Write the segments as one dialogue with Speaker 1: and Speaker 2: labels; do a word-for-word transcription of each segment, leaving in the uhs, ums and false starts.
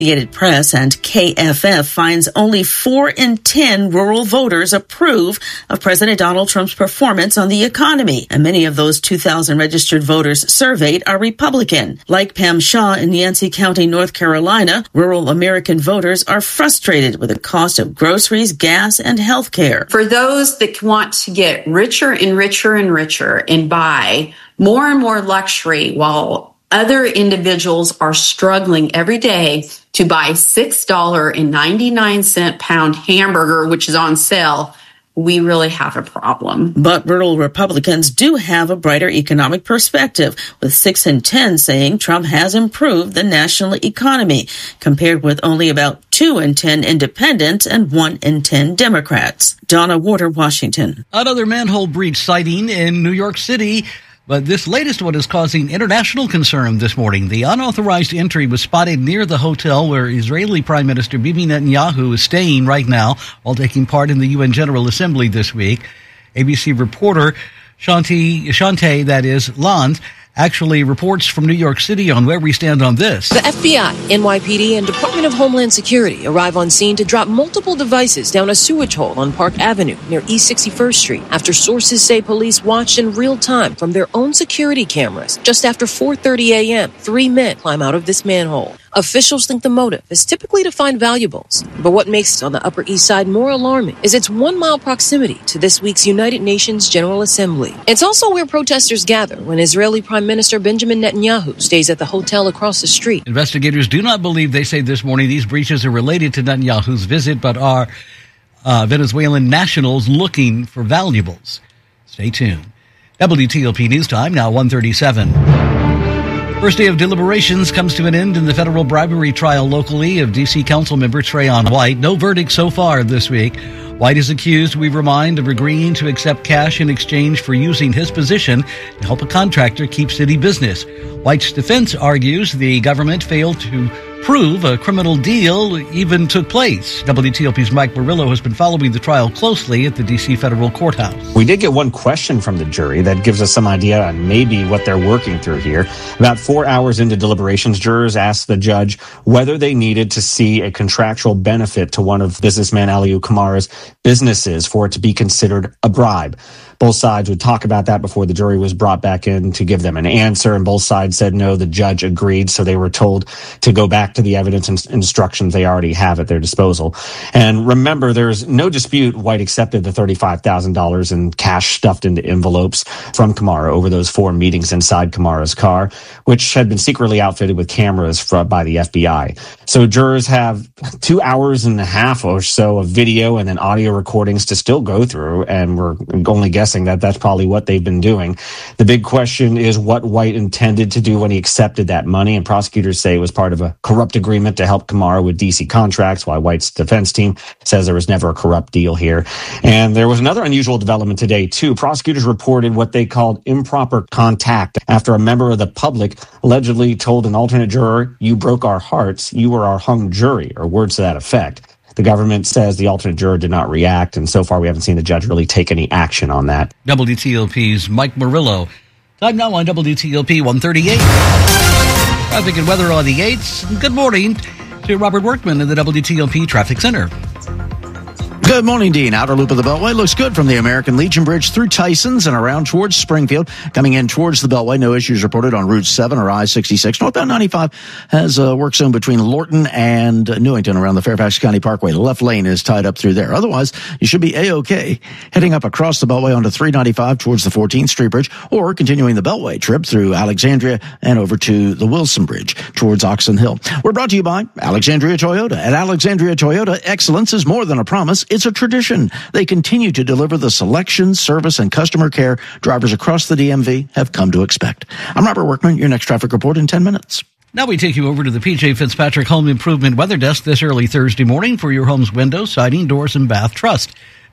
Speaker 1: Associated Press and K F F finds only four in ten rural voters approve of President Donald Trump's performance on the economy, and many of those two thousand registered voters surveyed are Republican. Like Pam Shaw in Yancey County, North Carolina, rural American voters are frustrated with the cost of groceries, gas, and health care.
Speaker 2: For those that want to get richer and richer and richer and buy more and more luxury while other individuals are struggling every day to buy six dollars and ninety-nine cents pound hamburger, which is on sale, we really have a problem.
Speaker 1: But rural Republicans do have a brighter economic perspective, with six in ten saying Trump has improved the national economy, compared with only about two in ten independents and one in ten Democrats. Donna Warder, Washington.
Speaker 3: Another manhole breach sighting in New York City. But this latest one is causing international concern this morning. The unauthorized entry was spotted near the hotel where Israeli Prime Minister Bibi Netanyahu is staying right now while taking part in the U N General Assembly this week. A B C reporter Shanti, Shante, that is, Land, actually reports from New York City on where we stand on this.
Speaker 4: The F B I, N Y P D, and Department of Homeland Security arrive on scene to drop multiple devices down a sewage hole on Park Avenue near East sixty-first Street after sources say police watched in real time from their own security cameras. Just after four thirty a.m., three men climb out of this manhole. Officials think the motive is typically to find valuables. But what makes it on the Upper East Side more alarming is its one-mile proximity to this week's United Nations General Assembly. It's also where protesters gather when Israeli Prime Minister Benjamin Netanyahu stays at the hotel across the street.
Speaker 3: Investigators do not believe, they say this morning, these breaches are related to Netanyahu's visit, but are uh, Venezuelan nationals looking for valuables. Stay tuned. W T O P News Time, now one thirty-seven. First day of deliberations comes to an end in the federal bribery trial locally of D C Council member Trayon White. No verdict so far this week. White is accused, we remind, of agreeing to accept cash in exchange for using his position to help a contractor keep city business. White's defense argues the government failed to prove a criminal deal even took place. W T O P's Mike Murillo has been following the trial closely at the D C federal courthouse.
Speaker 5: We did get one question from the jury that gives us some idea on maybe what they're working through here. About four hours into deliberations, jurors asked the judge whether they needed to see a contractual benefit to one of businessman Aliu Kamara's businesses for it to be considered a bribe. Both sides would talk about that before the jury was brought back in to give them an answer, and both sides said no. The judge agreed, so they were told to go back to the evidence and instructions they already have at their disposal. And remember, there's no dispute White accepted the thirty-five thousand dollars in cash stuffed into envelopes from Kamara over those four meetings inside Kamara's car, which had been secretly outfitted with cameras by the F B I. So jurors have two hours and a half or so of video and then audio recordings to still go through, and we're only guessing that that's probably what they've been doing. The big question is what White intended to do when he accepted that money, and prosecutors say it was part of a corrupt agreement to help Kamara with D C contracts, while White's defense team says there was never a corrupt deal here. And there was another unusual development today, too. Prosecutors reported what they called improper contact after a member of the public allegedly told an alternate juror, "You broke our hearts, you were our hung jury," or words to that effect. The government says the alternate juror did not react, and so far we haven't seen the judge really take any action on that.
Speaker 3: W T O P's Mike Murillo. Time now on W T O P one thirty-eight. Traffic and weather on the eights. Good morning to Robert Workman in the W T O P Traffic Center.
Speaker 6: Good morning, Dean. Outer loop of the Beltway looks good from the American Legion Bridge through Tysons and around towards Springfield. Coming in towards the Beltway, no issues reported on Route seven or I sixty-six. Northbound ninety-five has a work zone between Lorton and Newington around the Fairfax County Parkway. The left lane is tied up through there. Otherwise, you should be A-OK. Heading up across the Beltway onto three ninety-five towards the fourteenth Street Bridge, or continuing the Beltway trip through Alexandria and over to the Wilson Bridge towards Oxon Hill. We're brought to you by Alexandria Toyota. At Alexandria Toyota, excellence is more than a promise. It's a tradition. They continue to deliver the selection, service, and customer care drivers across the D M V have come to expect. I'm Robert Workman, your next traffic report in ten minutes.
Speaker 3: Now we take you over to the P J Fitzpatrick Home Improvement Weather Desk this early Thursday morning for your home's windows, siding, doors, and bath trust.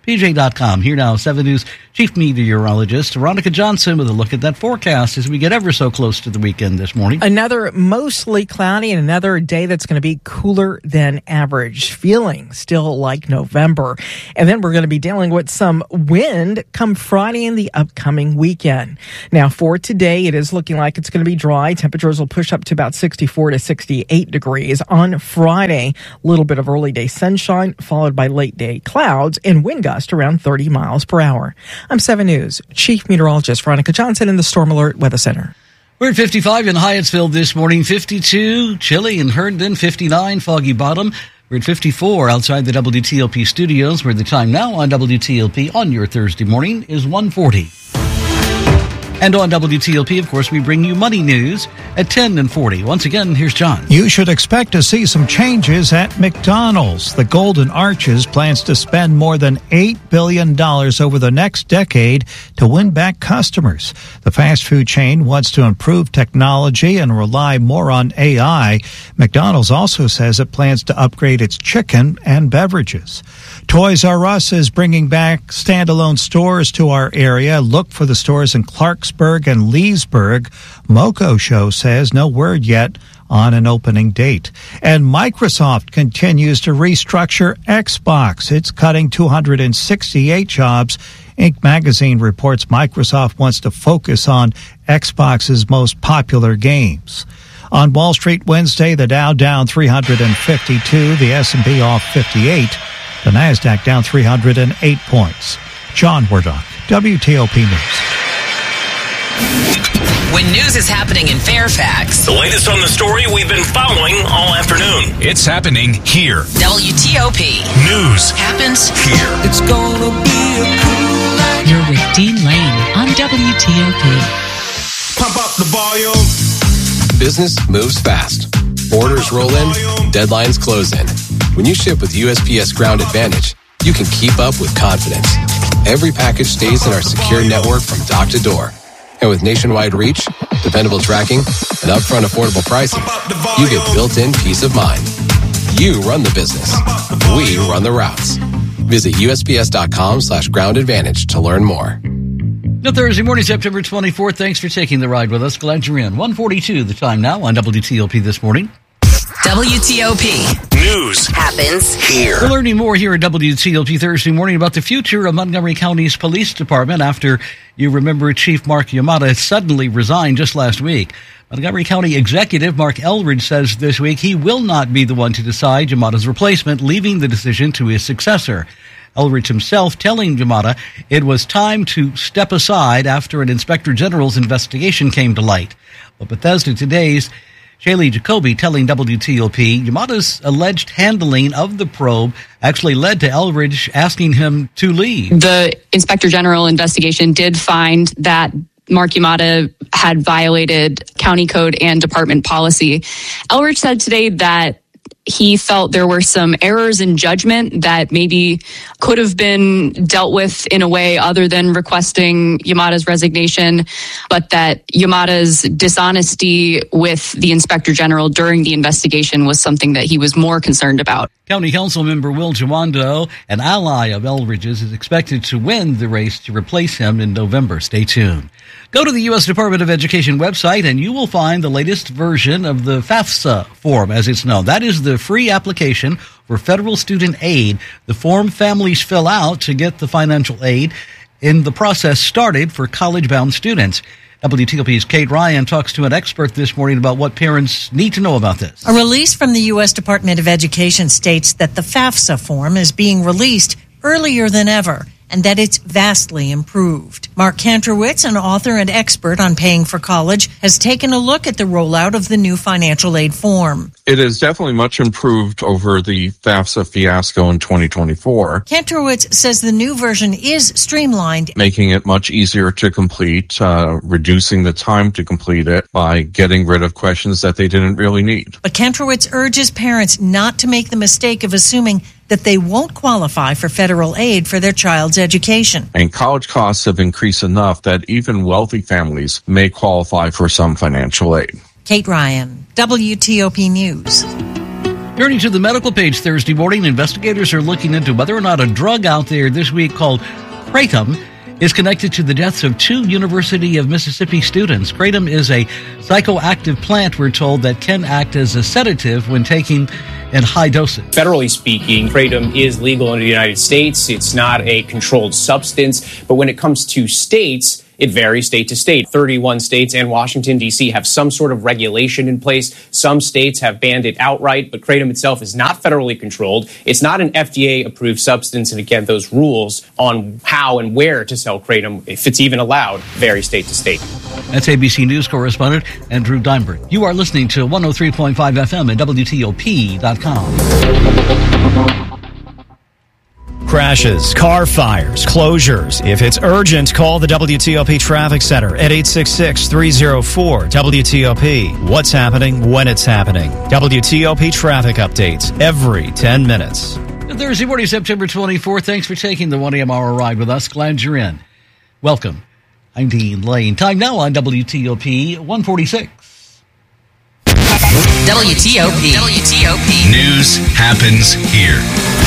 Speaker 3: P J dot com. Here now, seven News Chief Meteorologist Veronica Johnson with a look at that forecast as we get ever so close to the weekend this morning.
Speaker 7: Another mostly cloudy and another day that's going to be cooler than average, feeling still like November. And then we're going to be dealing with some wind come Friday and the upcoming weekend. Now, for today, it is looking like it's going to be dry. Temperatures will push up to about sixty-four to sixty-eight degrees. On Friday, a little bit of early day sunshine, followed by late day clouds and wind gusts around thirty miles per hour. I'm seven News Chief Meteorologist Veronica Johnson in the Storm Alert Weather Center.
Speaker 3: We're at fifty-five in Hyattsville this morning, fifty-two, chilly in Herndon, fifty-nine, Foggy Bottom. We're at fifty-four outside the W T L P studios, where the time now on W T L P on your Thursday morning is one forty. And on W T L P, of course, we bring you money news at ten and forty. Once again, here's John.
Speaker 8: You should expect to see some changes at McDonald's. The Golden Arches plans to spend more than eight billion dollars over the next decade to win back customers. The fast food chain wants to improve technology and rely more on A I. McDonald's also says it plans to upgrade its chicken and beverages. Toys R Us is bringing back standalone stores to our area. Look for the stores in Clarksburg and Leesburg. Moco Show says no word yet on an opening date. And Microsoft continues to restructure Xbox. It's cutting two hundred sixty-eight jobs. Inc. magazine reports Microsoft wants to focus on Xbox's most popular games. On Wall Street Wednesday, the Dow down three hundred fifty-two, the S and P off fifty-eight. The NASDAQ down three hundred eight points. John Wardock, W T O P News.
Speaker 9: When news is happening in Fairfax,
Speaker 10: the latest on the story we've been following all afternoon. It's happening here.
Speaker 9: W T O P
Speaker 10: News
Speaker 9: happens
Speaker 10: here.
Speaker 11: It's gonna be a cool night.
Speaker 12: You're with Dean Lane on W T O P.
Speaker 10: Pump up the volume.
Speaker 13: Business moves fast. Orders roll in, deadlines close in. When you ship with U S P S Ground Advantage, you can keep up with confidence. Every package stays in our secure network from dock to door. And with nationwide reach, dependable tracking, and upfront affordable pricing, you get built-in peace of mind. You run the business. We run the routes. Visit U S P S dot com slash ground advantage to learn more.
Speaker 3: No, Thursday morning, September twenty-fourth. Thanks for taking the ride with us. Glad you're in. one forty-two, the time now on W T O P this morning.
Speaker 9: W T O P
Speaker 10: News
Speaker 9: happens
Speaker 10: here.
Speaker 3: We're learning more here at W T O P Thursday morning about the future of Montgomery County's police department after, you remember, Chief Mark Yamada suddenly resigned just last week. Montgomery County Executive Mark Elridge says this week he will not be the one to decide Yamada's replacement, leaving the decision to his successor. Elridge himself telling Yamada it was time to step aside after an Inspector General's investigation came to light. But Bethesda Today's Shaylee Jacoby telling W T O P Yamada's alleged handling of the probe actually led to Elridge asking him to leave.
Speaker 14: The Inspector General investigation did find that Mark Yamada had violated county code and department policy. Elridge said today that he felt there were some errors in judgment that maybe could have been dealt with in a way other than requesting Yamada's resignation, but that Yamada's dishonesty with the Inspector General during the investigation was something that he was more concerned about.
Speaker 3: County Council member Will Jawando, an ally of Elridge's, is expected to win the race to replace him in November. Stay tuned. Go to the U S Department of Education website and you will find the latest version of the FAFSA form, as it's known. That is the free application for federal student aid. The form families fill out to get the financial aid in the process started for college-bound students. W T O P's Kate Ryan talks to an expert this morning about what parents need to know about this.
Speaker 15: A release from the U S Department of Education states that the FAFSA form is being released earlier than ever and that it's vastly improved. Mark Kantrowitz, an author and expert on paying for college, has taken a look at the rollout of the new financial aid form.
Speaker 16: It is definitely much improved over the FAFSA fiasco in twenty twenty-four.
Speaker 15: Kantrowitz says the new version is streamlined,
Speaker 16: making it much easier to complete, uh, reducing the time to complete it by getting rid of questions that they didn't really need.
Speaker 15: But Kantrowitz urges parents not to make the mistake of assuming that they won't qualify for federal aid for their child's education.
Speaker 16: And college costs have increased enough that even wealthy families may qualify for some financial aid.
Speaker 15: Kate Ryan, W T O P News.
Speaker 3: Turning to the medical page Thursday morning, investigators are looking into whether or not a drug out there this week called Kratom is connected to the deaths of two University of Mississippi students. Kratom is a psychoactive plant, we're told, that can act as a sedative when taken in high doses.
Speaker 17: Federally speaking, Kratom is legal in the United States. It's not a controlled substance. But when it comes to states, it varies state to state. thirty-one states and Washington, D C have some sort of regulation in place. Some states have banned it outright, but Kratom itself is not federally controlled. It's not an F D A-approved substance. And again, those rules on how and where to sell Kratom, if it's even allowed, vary state to state.
Speaker 3: That's A B C News correspondent Andrew Dimberg. You are listening to one oh three point five F M at W T O P dot com.
Speaker 18: Crashes, car fires, closures. If it's urgent, call the W T O P Traffic Center at eight six six, three oh four, W T O P. What's happening when it's happening. W T O P traffic updates every ten minutes.
Speaker 3: Thursday morning, September twenty-fourth. Thanks for taking the one a m hour ride with us. Glad you're in. Welcome. I'm Dean Lane. Time now on W T O P one forty-six.
Speaker 9: W T O P. W T O P.
Speaker 10: News happens here.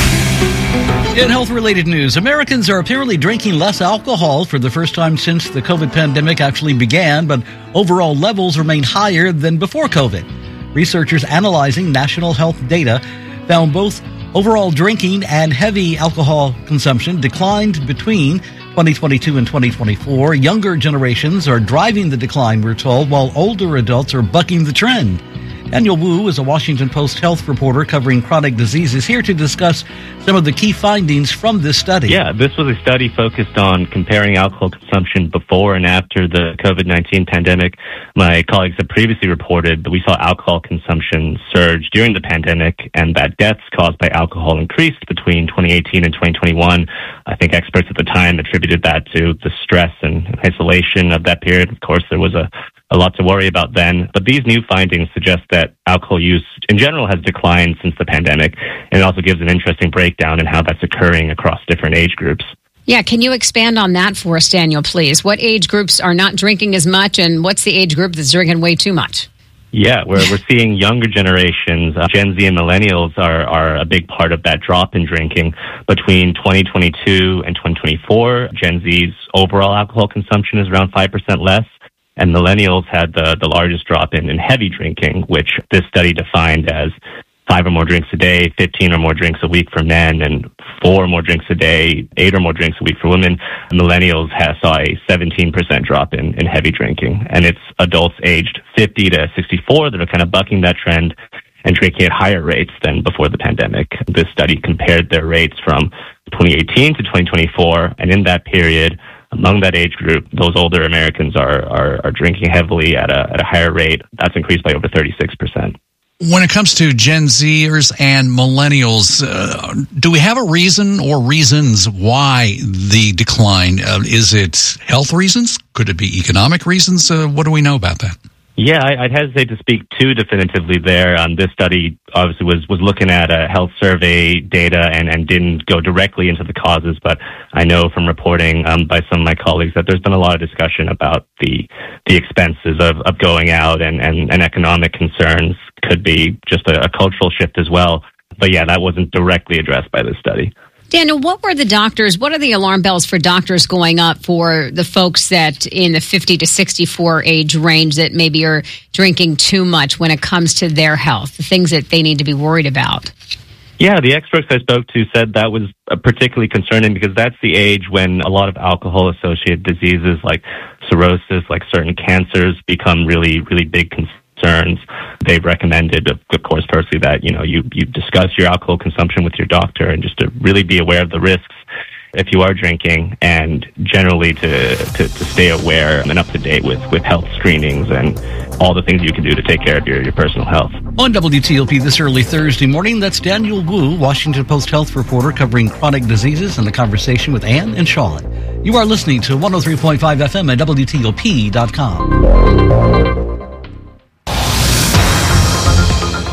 Speaker 3: In health-related news, Americans are apparently drinking less alcohol for the first time since the COVID pandemic actually began, but overall levels remain higher than before COVID. Researchers analyzing national health data found both overall drinking and heavy alcohol consumption declined between twenty twenty-two and twenty twenty-four. Younger generations are driving the decline, we're told, while older adults are bucking the trend. Daniel Wu is a Washington Post health reporter covering chronic diseases, here to discuss some of the key findings from this study.
Speaker 19: Yeah, this was a study focused on comparing alcohol consumption before and after the COVID nineteen pandemic. My colleagues have previously reported that we saw alcohol consumption surge during the pandemic and that deaths caused by alcohol increased between twenty eighteen and twenty twenty-one. I think experts at the time attributed that to the stress and isolation of that period. Of course, there was a A lot to worry about then. But these new findings suggest that alcohol use in general has declined since the pandemic. And it also gives an interesting breakdown in how that's occurring across different age groups.
Speaker 20: Yeah, can you expand on that for us, Daniel, please? What age groups are not drinking as much, and what's the age group that's drinking way too much?
Speaker 19: Yeah, we're, we're seeing younger generations, uh, Gen Z and millennials are, are a big part of that drop in drinking. Between twenty twenty-two and twenty twenty-four, Gen Z's overall alcohol consumption is around five percent less. And millennials had the, the largest drop in, in heavy drinking, which this study defined as five or more drinks a day, fifteen or more drinks a week for men, and four or more drinks a day, eight or more drinks a week for women. Millennials has, saw a seventeen percent drop in, in heavy drinking. And it's adults aged fifty to sixty-four that are kind of bucking that trend and drinking at higher rates than before the pandemic. This study compared their rates from twenty eighteen to twenty twenty-four, and in that period, among that age group, those older Americans are, are, are drinking heavily at a, at a higher rate. That's increased by over thirty-six percent.
Speaker 21: When it comes to Gen Zers and millennials, uh, do we have a reason or reasons why the decline? Uh, is it health reasons? Could it be economic reasons? Uh, what do we know about that?
Speaker 19: Yeah, I, I'd hesitate to speak too definitively there. Um, this study obviously was, was looking at uh, health survey data and, and didn't go directly into the causes, but I know from reporting um, by some of my colleagues that there's been a lot of discussion about the the expenses of, of going out and, and, and economic concerns. Could be just a, a cultural shift as well. But yeah, that wasn't directly addressed by this study.
Speaker 20: Daniel, what were the doctors, what are the alarm bells for doctors going up for the folks that in the fifty to sixty-four age range that maybe are drinking too much when it comes to their health, the things that they need to be worried about?
Speaker 19: Yeah, the experts I spoke to said that was particularly concerning because that's the age when a lot of alcohol-associated diseases like cirrhosis, like certain cancers, become really, really big concerns. Concerns. They've recommended, of course, firstly that, you know, you, you discuss your alcohol consumption with your doctor and just to really be aware of the risks if you are drinking, and generally to, to, to stay aware and up to date with, with health screenings and all the things you can do to take care of your, your personal health.
Speaker 3: On W T O P this early Thursday morning, that's Daniel Wu, Washington Post health reporter covering chronic diseases, and the conversation with Ann and Sean. You are listening to one oh three point five F M at W T O P dot com.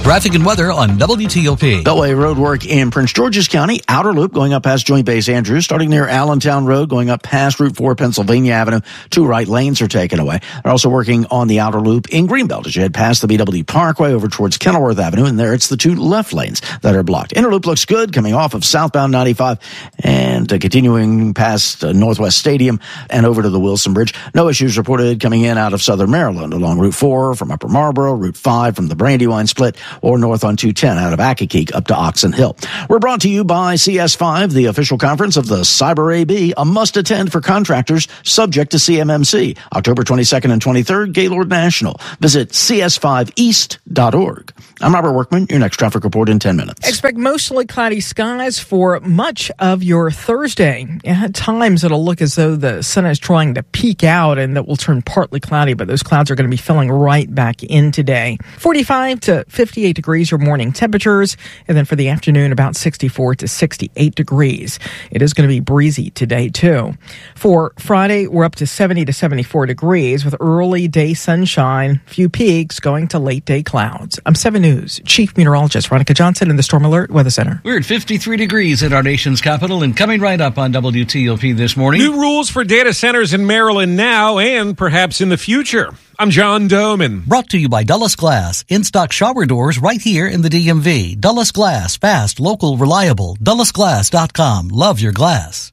Speaker 3: Traffic and weather on W T O P.
Speaker 6: Beltway road work in Prince George's County. Outer loop going up past Joint Base Andrews, starting near Allentown Road, going up past Route four Pennsylvania Avenue. Two right lanes are taken away. They're also working on the outer loop in Greenbelt as you head past the B W Parkway over towards Kenilworth Avenue, and there it's the two left lanes that are blocked. Inner loop looks good coming off of southbound ninety-five and uh, continuing past uh, Northwest Stadium and over to the Wilson Bridge. No issues reported coming in out of southern Maryland along Route four from Upper Marlboro, Route five from the Brandywine split, or north on two ten out of Accokeek up to Oxon Hill. We're brought to you by C S five, the official conference of the Cyber A B, a must-attend for contractors subject to C M M C. October twenty-second and twenty-third, Gaylord National. Visit c s five east dot org. I'm Robert Workman, your next traffic report in ten minutes.
Speaker 7: Expect mostly cloudy skies for much of your Thursday. At times, it'll look as though the sun is trying to peek out and that will turn partly cloudy, but those clouds are going to be filling right back in today. forty-five to fifty-eight degrees your morning temperatures, and then for the afternoon, about sixty-four to sixty-eight degrees. It is going to be breezy today, too. For Friday, we're up to seventy to seventy-four degrees with early day sunshine, few peaks going to late day clouds. I'm seven News Chief Meteorologist Veronica Johnson in the Storm Alert Weather Center.
Speaker 3: We're at fifty-three degrees at our nation's capital, and coming right up on W T O P this morning.
Speaker 2: New rules for data centers in Maryland now and perhaps in the future. I'm John Doman.
Speaker 3: Brought to you by Dulles Glass. In-stock shower doors right here in the D M V. Dulles Glass. Fast, local, reliable. Dulles Glass dot com. Love your glass.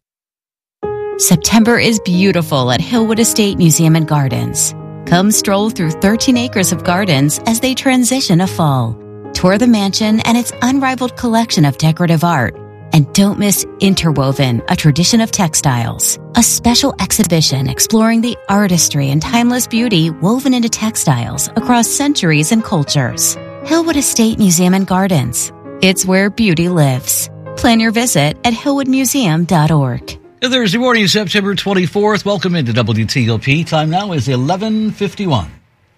Speaker 22: September is beautiful at Hillwood Estate Museum and Gardens. Come stroll through thirteen acres of gardens as they transition to fall. Tour the mansion and its unrivaled collection of decorative art. And don't miss Interwoven, a tradition of textiles. A special exhibition exploring the artistry and timeless beauty woven into textiles across centuries and cultures. Hillwood Estate Museum and Gardens. It's where beauty lives. Plan your visit at hillwood museum dot org.
Speaker 3: Thursday morning, September twenty-fourth. Welcome into W T O P. Time now is eleven fifty-one.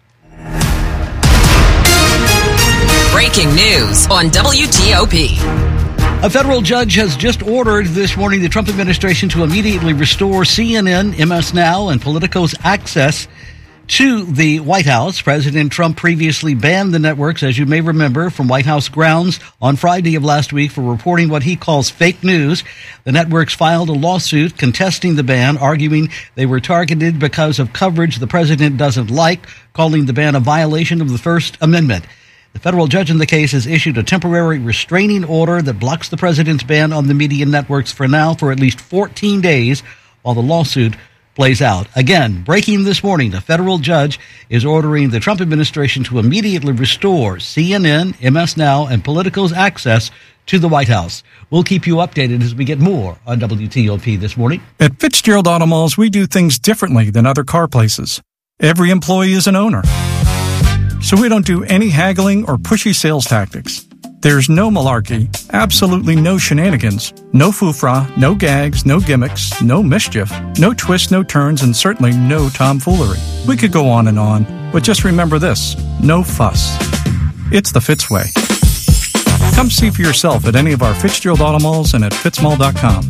Speaker 9: Breaking news on W T O P.
Speaker 3: A federal judge has just ordered this morning the Trump administration to immediately restore C N N, M S Now, and Politico's access to the White House. President Trump previously banned the networks, as you may remember, from White House grounds on Friday of last week for reporting what he calls fake news. The networks filed a lawsuit contesting the ban, arguing they were targeted because of coverage the president doesn't like, calling the ban a violation of the First Amendment. The federal judge in the case has issued a temporary restraining order that blocks the president's ban on the media networks for now for at least fourteen days while the lawsuit plays out. Again, breaking this morning, the federal judge is ordering the Trump administration to immediately restore C N N, M S Now, and Politico's access to the White House. We'll keep you updated as we get more on W T O P this morning.
Speaker 23: At Fitzgerald Auto Malls, we do things differently than other car places. Every employee is an owner. So we don't do any haggling or pushy sales tactics. There's no malarkey, absolutely no shenanigans, no foofra, no gags, no gimmicks, no mischief, no twists, no turns, and certainly no tomfoolery. We could go on and on, but just remember this, no fuss. It's the Fitz way. Come see for yourself at any of our Fitzgerald Auto Malls and at fitz mall dot com.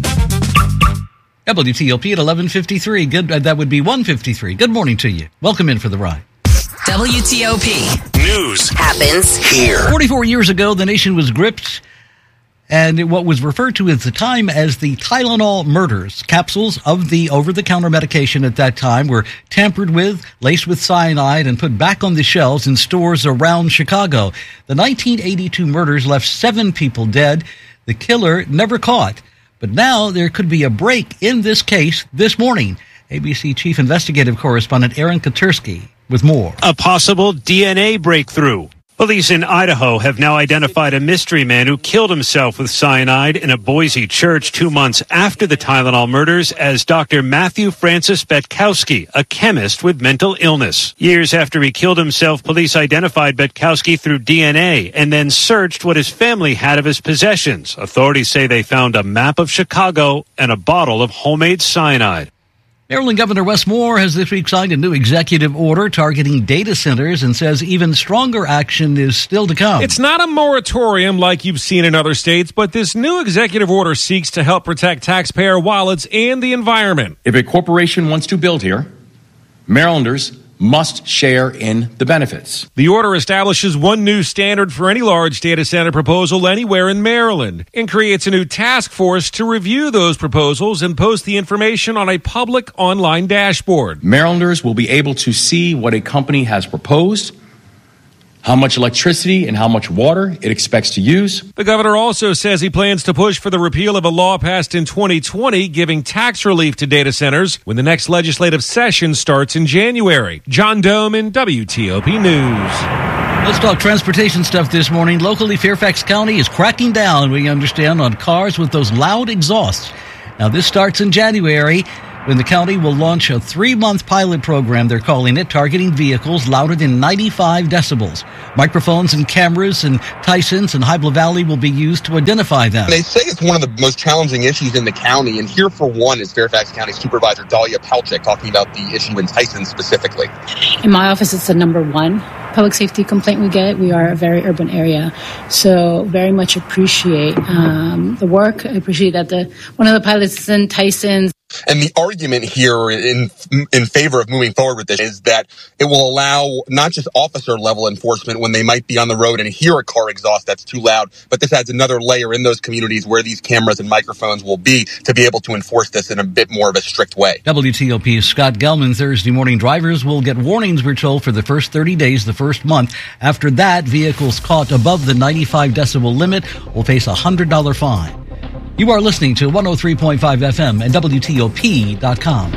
Speaker 3: W T O P at eleven fifty-three. Good, uh, that would be one fifty-three. Good morning to you. Welcome in for the ride.
Speaker 9: W T O P.
Speaker 10: News
Speaker 9: happens here.
Speaker 3: forty-four years ago, the nation was gripped and what was referred to at the time as the Tylenol murders. Capsules of the over-the-counter medication at that time were tampered with, laced with cyanide, and put back on the shelves in stores around Chicago. The nineteen eighty-two murders left seven people dead. The killer never caught. But now there could be a break in this case this morning. A B C Chief Investigative Correspondent Aaron Katersky with more.
Speaker 24: A possible D N A breakthrough. Police in Idaho have now identified a mystery man who killed himself with cyanide in a Boise church two months after the Tylenol murders as Doctor Matthew Francis Betkowski, a chemist with mental illness. Years after he killed himself, police identified Betkowski through D N A and then searched what his family had of his possessions. Authorities say they found a map of Chicago and a bottle of homemade cyanide.
Speaker 3: Maryland Governor Wes Moore has this week signed a new executive order targeting data centers and says even stronger action is still to come.
Speaker 2: It's not a moratorium like you've seen in other states, but this new executive order seeks to help protect taxpayer wallets and the environment.
Speaker 25: If a corporation wants to build here, Marylanders
Speaker 1: must share in the benefits.
Speaker 2: The order establishes one new standard for any large data center proposal anywhere in Maryland and creates a new task force to review those proposals and post the information on a public online dashboard.
Speaker 1: Marylanders will be able to see what a company has proposed, how much electricity and how much water it expects to use.
Speaker 2: The governor also says he plans to push for the repeal of a law passed in twenty twenty giving tax relief to data centers when the next legislative session starts in January. John Doman, W T O P News.
Speaker 3: Let's talk transportation stuff this morning. Locally, Fairfax County is cracking down, we understand, on cars with those loud exhausts. Now, this starts in January, when the county will launch a three-month pilot program, they're calling it, targeting vehicles louder than ninety-five decibels. Microphones and cameras in Tysons and Hybla Valley will be used to identify them.
Speaker 4: They say it's one of the most challenging issues in the county, and here for one is Fairfax County Supervisor Dahlia Palchik talking about the issue in Tysons specifically.
Speaker 5: In my office, it's the number one public safety complaint we get. We are a very urban area, so very much appreciate um, the work. I appreciate that the one of the pilots is in Tysons.
Speaker 4: And the argument here in in favor of moving forward with this is that it will allow not just officer level enforcement when they might be on the road and hear a car exhaust that's too loud, but this adds another layer in those communities where these cameras and microphones will be to be able to enforce this in a bit more of a strict way.
Speaker 3: W T O P's Scott Gelman. Thursday morning, drivers will get warnings, we're told, for the first thirty days, the first month. After that, vehicles caught above the ninety-five decibel limit will face a one hundred dollars fine. You are listening to one oh three point five F M and W T O P dot com.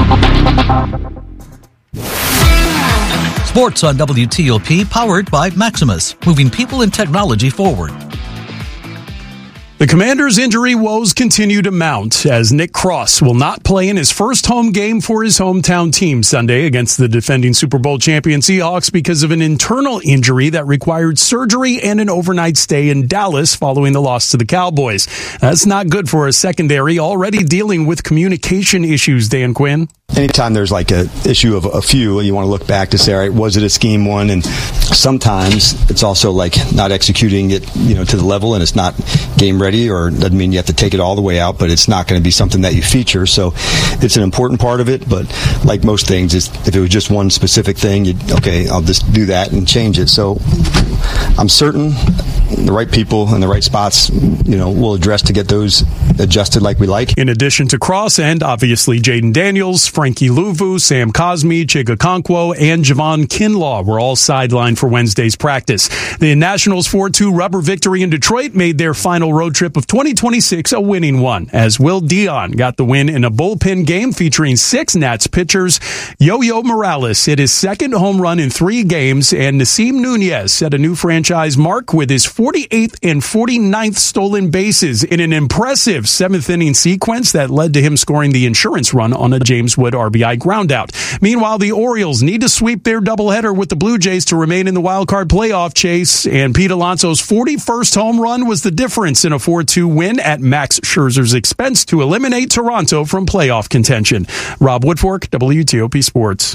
Speaker 3: Sports on W T O P, powered by Maximus, moving people and technology forward.
Speaker 8: The Commanders' injury woes continue to mount as Nick Cross will not play in his first home game for his hometown team Sunday against the defending Super Bowl champion Seahawks because of an internal injury that required surgery and an overnight stay in Dallas following the loss to the Cowboys. That's not good for a secondary already dealing with communication issues, Dan Quinn.
Speaker 25: Anytime there's like a issue of a few, you want to look back to say, all right, was it a scheme one? And sometimes it's also like not executing it, you know, to the level, and it's not game ready, or doesn't mean you have to take it all the way out, but it's not going to be something that you feature. So it's an important part of it, but like most things, it's, if it was just one specific thing, you'd, okay, I'll just do that and change it. So I'm certain the right people in the right spots, you know, will address to get those adjusted like we like.
Speaker 8: In addition to Cross and obviously Jaden Daniels, Frankie Luvu, Sam Cosme, Chiga Okonkwo, and Javon Kinlaw were all sidelined for Wednesday's practice. The Nationals' four two rubber victory in Detroit made their final road trip of twenty twenty-six a winning one, as Will Dion got the win in a bullpen game featuring six Nats pitchers. Yo-Yo Morales hit his second home run in three games, and Nasim Nunez set a new franchise mark with his forty-eighth and forty-ninth stolen bases in an impressive seventh-inning sequence that led to him scoring the insurance run on a James Wood R B I groundout. Meanwhile, the Orioles need to sweep their doubleheader with the Blue Jays to remain in the wild-card playoff chase, and Pete Alonso's forty-first home run was the difference in a four two win at Max Scherzer's expense to eliminate Toronto from playoff contention. Rob Woodfork, W T O P Sports.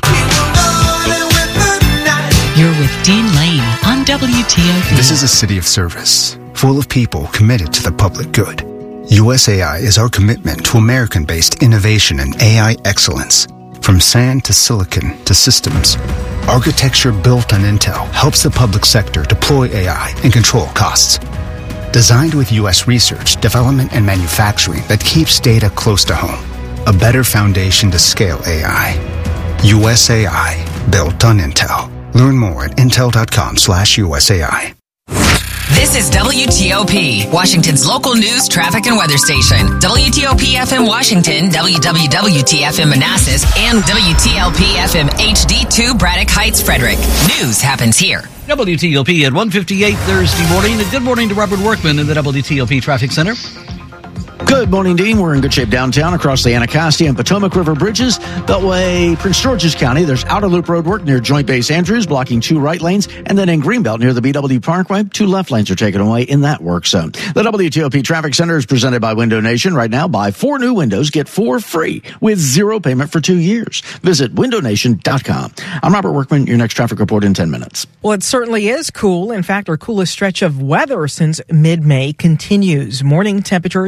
Speaker 12: You're with Dean Lane on W T O P.
Speaker 26: This is a city of service, full of people committed to the public good. U S A I is our commitment to American-based innovation and A I excellence. From sand to silicon to systems, architecture built on Intel helps the public sector deploy A I and control costs. Designed with U S research, development, and manufacturing that keeps data close to home. A better foundation to scale A I. U S A I, built on Intel. Learn more at intel.com slash USAI.
Speaker 9: This is W T O P, Washington's local news, traffic, and weather station. W T O P F M Washington, W W W T F M Manassas, and W T L P F M H D two Braddock Heights, Frederick. News happens here.
Speaker 3: W T O P at one fifty-eight Thursday morning. And good morning to Robert Workman in the W T O P Traffic Center.
Speaker 6: Good morning, Dean. We're in good shape downtown across the Anacostia and Potomac River bridges. Beltway, Prince George's County, there's Outer Loop Road work near Joint Base Andrews, blocking two right lanes. And then in Greenbelt near the B W Parkway, two left lanes are taken away in that work zone. The W T O P Traffic Center is presented by Window Nation. Right now, buy four new windows, get four free with zero payment for two years. Visit window nation dot com. I'm Robert Workman, your next traffic report in ten minutes.
Speaker 7: Well, it certainly is cool. In fact, our coolest stretch of weather since mid-May continues. Morning temperatures about forty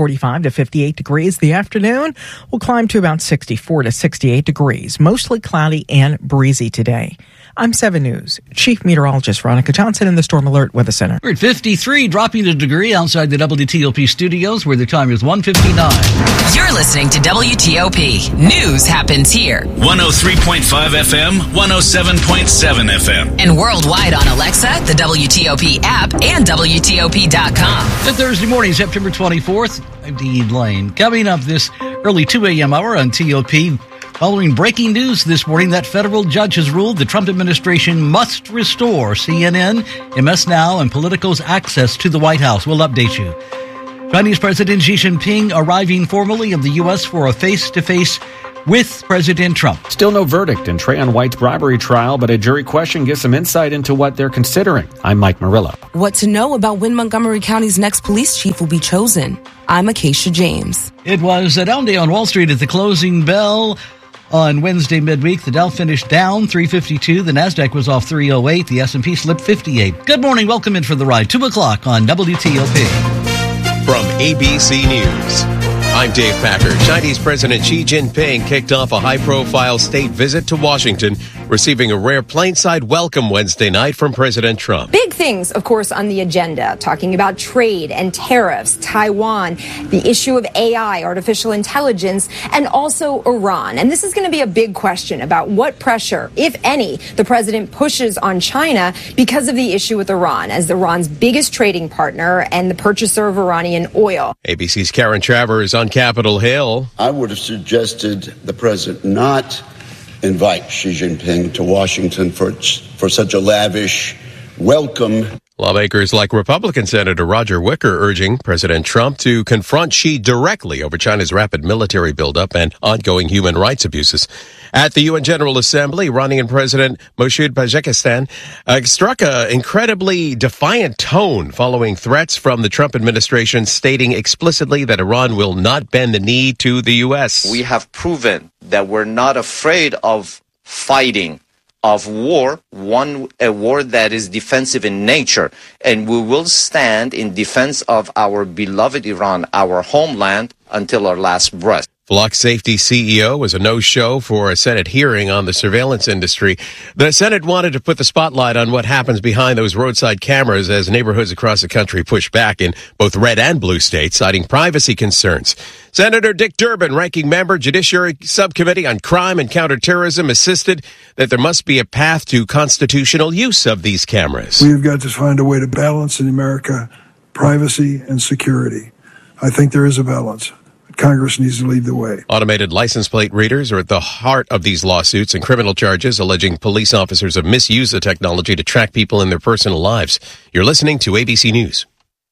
Speaker 7: forty-five to fifty-eight degrees. The afternoon will climb to about sixty-four to sixty-eight degrees. Mostly cloudy and breezy today. I'm seven News Chief Meteorologist Veronica Johnson in the Storm Alert Weather Center.
Speaker 3: We're at fifty-three, dropping a degree outside the W T O P studios, where the time is one fifty-nine.
Speaker 9: You're listening to W T O P. News happens here.
Speaker 10: one oh three point five F M, one oh seven point seven F M.
Speaker 9: And worldwide on Alexa, the W T O P app, and W T O P dot com.
Speaker 3: It's Thursday morning, September twenty-fourth. I'm Dean Lane. Coming up this early two a.m. hour on T O P. Following breaking news this morning that federal judge has ruled the Trump administration must restore C N N, M S Now, and Politico's access to the White House. We'll update you. Chinese President Xi Jinping arriving formally in the U S for a face-to-face with President Trump.
Speaker 11: Still no verdict in Trayon White's bribery trial, but a jury question gives some insight into what they're considering. I'm Mike Murillo.
Speaker 13: What to know about when Montgomery County's next police chief will be chosen. I'm Acacia James.
Speaker 3: It was a down day on Wall Street at the closing bell. On Wednesday midweek, the Dow finished down three fifty-two. The Nasdaq was off three oh eight. The S and P slipped fifty-eight. Good morning. Welcome in for the ride. two o'clock on W T O P.
Speaker 14: From A B C News, I'm Dave Packer. Chinese President Xi Jinping kicked off a high-profile state visit to Washington, receiving a rare plainside welcome Wednesday night from President Trump.
Speaker 15: Big things, of course, on the agenda, talking about trade and tariffs, Taiwan, the issue of A I, artificial intelligence, and also Iran. And this is going to be a big question about what pressure, if any, the president pushes on China because of the issue with Iran, as Iran's biggest trading partner and the purchaser of Iranian oil.
Speaker 14: A B C's Karen Travers on Capitol Hill.
Speaker 16: I would have suggested the president not invite Xi Jinping to Washington for for such a lavish welcome.
Speaker 14: Lawmakers like Republican Senator Roger Wicker urging President Trump to confront Xi directly over China's rapid military buildup and ongoing human rights abuses. At the U N General Assembly, Iranian President Moshud Pezeshkian uh, struck an incredibly defiant tone following threats from the Trump administration, stating explicitly that Iran will not bend the knee to the U S.
Speaker 17: We have proven that we're not afraid of fighting, of war, one a war that is defensive in nature, and we will stand in defense of our beloved Iran, our homeland, until our last breath.
Speaker 14: Flock Safety C E O was a no-show for a Senate hearing on the surveillance industry. The Senate wanted to put the spotlight on what happens behind those roadside cameras as neighborhoods across the country push back in both red and blue states, citing privacy concerns. Senator Dick Durbin, ranking member, Judiciary Subcommittee on Crime and Counterterrorism, insisted that there must be a path to constitutional use of these cameras.
Speaker 27: We've got to find a way to balance in America privacy and security. I think there is a balance. Congress needs to lead the way.
Speaker 14: Automated license plate readers are at the heart of these lawsuits and criminal charges alleging police officers have misused the technology to track people in their personal lives. You're listening to A B C News.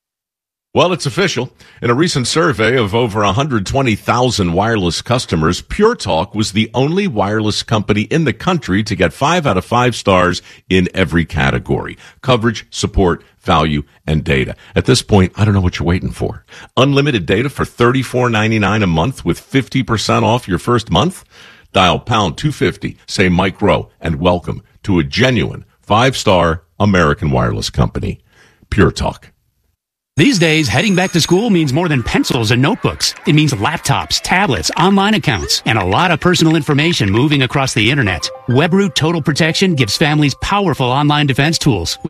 Speaker 28: Well, it's official. In a recent survey of over one hundred twenty thousand wireless customers, Pure Talk was the only wireless company in the country to get five out of five stars in every category: coverage, support, value, and data. At this point, I don't know what you're waiting for. Unlimited data for thirty-four ninety-nine a month with fifty percent off your first month? Dial pound two fifty, say Mike Rowe, and welcome to a genuine five-star American wireless company, Pure Talk.
Speaker 29: These days, heading back to school means more than pencils and notebooks. It means laptops, tablets, online accounts, and a lot of personal information moving across the internet. WebRoot Total Protection gives families powerful online defense tools.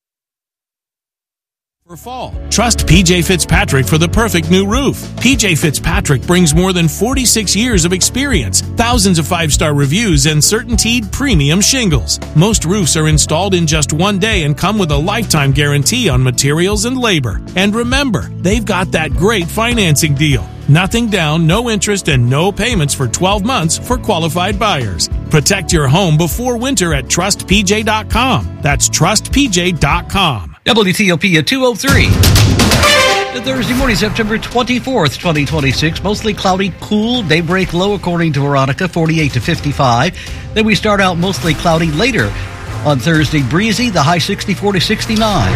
Speaker 30: For fall, trust P J Fitzpatrick for the perfect new roof. P J Fitzpatrick brings more than forty-six years of experience, thousands of five-star reviews, and CertainTeed premium shingles. Most roofs are installed in just one day and come with a lifetime guarantee on materials and labor. And remember, they've got that great financing deal. Nothing down, no interest, and no payments for twelve months for qualified buyers. Protect your home before winter at trust P J dot com. That's trust P J dot com.
Speaker 3: W T O P at two oh three. Thursday morning, September twenty-fourth, twenty twenty-six. Mostly cloudy, cool. Daybreak low, according to Veronica, forty-eight to fifty-five. Then we start out mostly cloudy later on Thursday. Breezy, the high sixty-four to sixty-nine.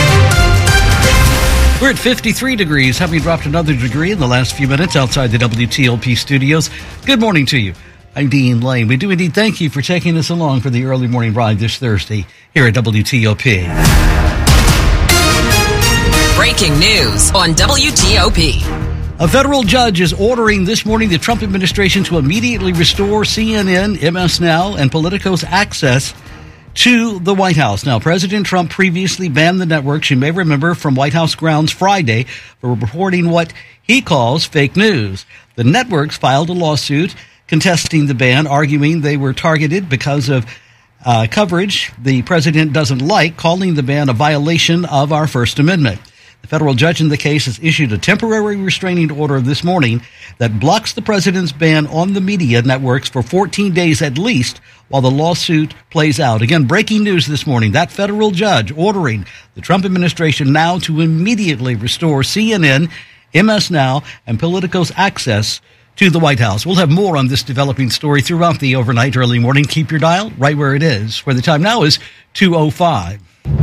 Speaker 3: We're at fifty-three degrees, having dropped another degree in the last few minutes outside the W T O P studios. Good morning to you. I'm Dean Lane. We do indeed thank you for taking us along for the early morning ride this Thursday here at W T O P.
Speaker 9: Breaking news on W T O P.
Speaker 3: A federal judge is ordering this morning the Trump administration to immediately restore C N N, M S Now, and Politico's access to the White House. Now, President Trump previously banned the networks, you may remember, from White House grounds Friday for reporting what he calls fake news. The networks filed a lawsuit contesting the ban, arguing they were targeted because of uh, coverage the president doesn't like, calling the ban a violation of our First Amendment. The federal judge in the case has issued a temporary restraining order this morning that blocks the president's ban on the media networks for fourteen days at least while the lawsuit plays out. Again, breaking news this morning. That federal judge ordering the Trump administration now to immediately restore C N N, M S Now, and Politico's access to the White House. We'll have more on this developing story throughout the overnight, early morning. Keep your dial right where it is, where the time now is two oh five.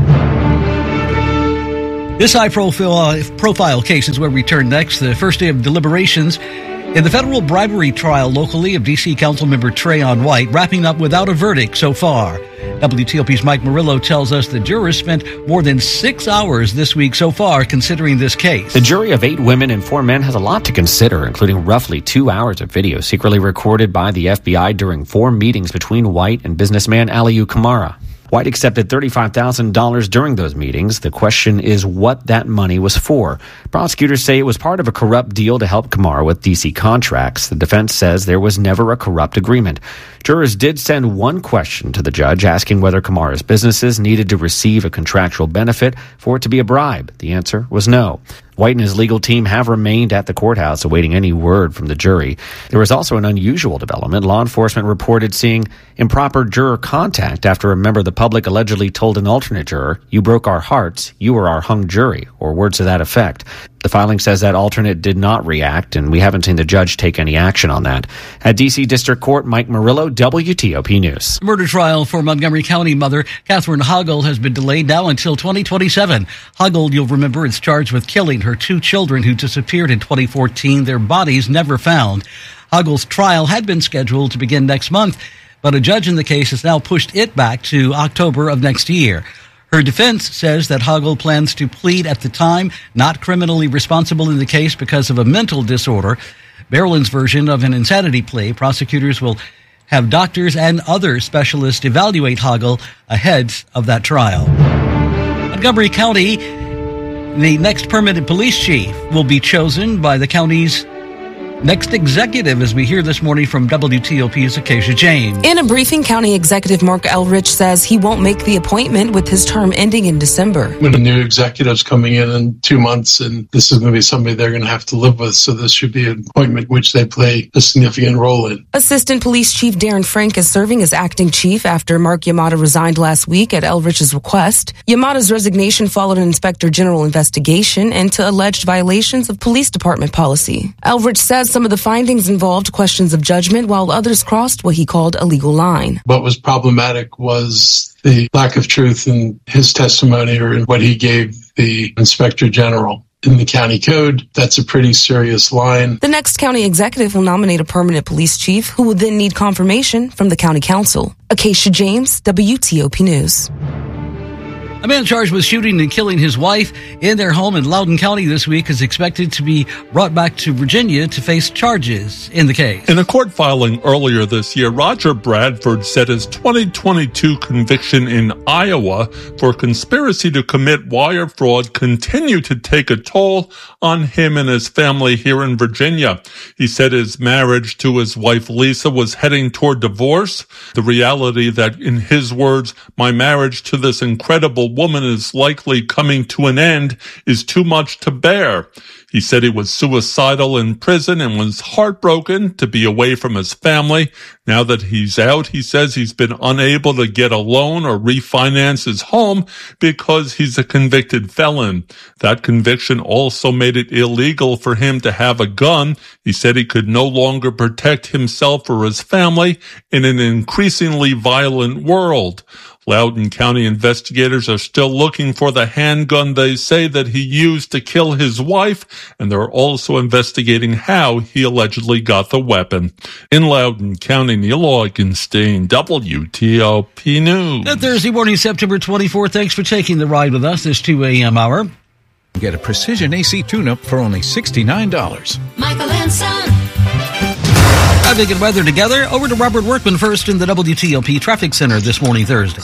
Speaker 3: This high-profile uh, profile case is where we turn next. The first day of deliberations in the federal bribery trial locally of D C Councilmember Trayon White, wrapping up without a verdict so far. W T O P's Mike Murillo tells us the jurors spent more than six hours this week so far considering this case.
Speaker 11: The jury of eight women and four men has a lot to consider, including roughly two hours of video secretly recorded by the F B I during four meetings between White and businessman Aliu Kamara. White accepted thirty-five thousand dollars during those meetings. The question is what that money was for. Prosecutors say it was part of a corrupt deal to help Kamara with D C contracts. The defense says there was never a corrupt agreement. Jurors did send one question to the judge asking whether Kamara's businesses needed to receive a contractual benefit for it to be a bribe. The answer was no. White and his legal team have remained at the courthouse awaiting any word from the jury. There was also an unusual development. Law enforcement reported seeing improper juror contact after a member of the public allegedly told an alternate juror, "You broke our hearts, you were our hung jury," or words to that effect. The filing says that alternate did not react, and we haven't seen the judge take any action on that. At D C District Court, Mike Murillo, W T O P News.
Speaker 3: Murder trial for Montgomery County mother Catherine Hoggle has been delayed now until twenty twenty-seven. Hoggle, you'll remember, is charged with killing her two children who disappeared in twenty fourteen, their bodies never found. Hoggle's trial had been scheduled to begin next month, but a judge in the case has now pushed it back to October of next year. Her defense says that Hoggle plans to plead at the time not criminally responsible in the case because of a mental disorder. Maryland's version of an insanity plea. Prosecutors will have doctors and other specialists evaluate Hoggle ahead of that trial. Montgomery County, the next permanent police chief will be chosen by the county's next executive, as we hear this morning from W T O P's Acacia James.
Speaker 13: In a briefing, County Executive Mark Elrich says he won't make the appointment with his term ending in December.
Speaker 1: When a new executive's coming in in two months, and this is going to be somebody they're going to have to live with, so this should be an appointment which they play a significant role in.
Speaker 13: Assistant Police Chief Darren Frank is serving as acting chief after Mark Yamada resigned last week at Elrich's request. Yamada's resignation followed an Inspector General investigation into alleged violations of police department policy. Elrich says some of the findings involved questions of judgment, while others crossed what he called a legal line.
Speaker 1: What was problematic was the lack of truth in his testimony or in what he gave the Inspector General. In the county code, that's a pretty serious line.
Speaker 13: The next county executive will nominate a permanent police chief who will then need confirmation from the county council. Acacia James, W T O P News.
Speaker 3: A man charged with shooting and killing his wife in their home in Loudoun County this week is expected to be brought back to Virginia to face charges in the case.
Speaker 2: In a court filing earlier this year, Roger Bradford said his twenty twenty-two conviction in Iowa for conspiracy to commit wire fraud continued to take a toll on him and his family here in Virginia. He said his marriage to his wife Lisa was heading toward divorce. The reality that, in his words, my marriage to this incredible woman is likely coming to an end is too much to bear. He said he was suicidal in prison and was heartbroken to be away from his family. Now that he's out, he says he's been unable to get a loan or refinance his home because he's a convicted felon. That conviction also made it illegal for him to have a gun. He said he could no longer protect himself or his family in an increasingly violent world. Loudoun County investigators are still looking for the handgun they say that he used to kill his wife, and they're also investigating how he allegedly got the weapon. In Loudoun County, Neil Augenstein, W T O P News.
Speaker 3: That Thursday morning, September twenty-fourth, thanks for taking the ride with us this two a.m. hour.
Speaker 4: Get a Precision A C tune-up for only sixty-nine dollars.
Speaker 12: Michael and Son.
Speaker 3: Traffic and weather together. Over to Robert Workman first in the W T O P Traffic Center this morning, Thursday.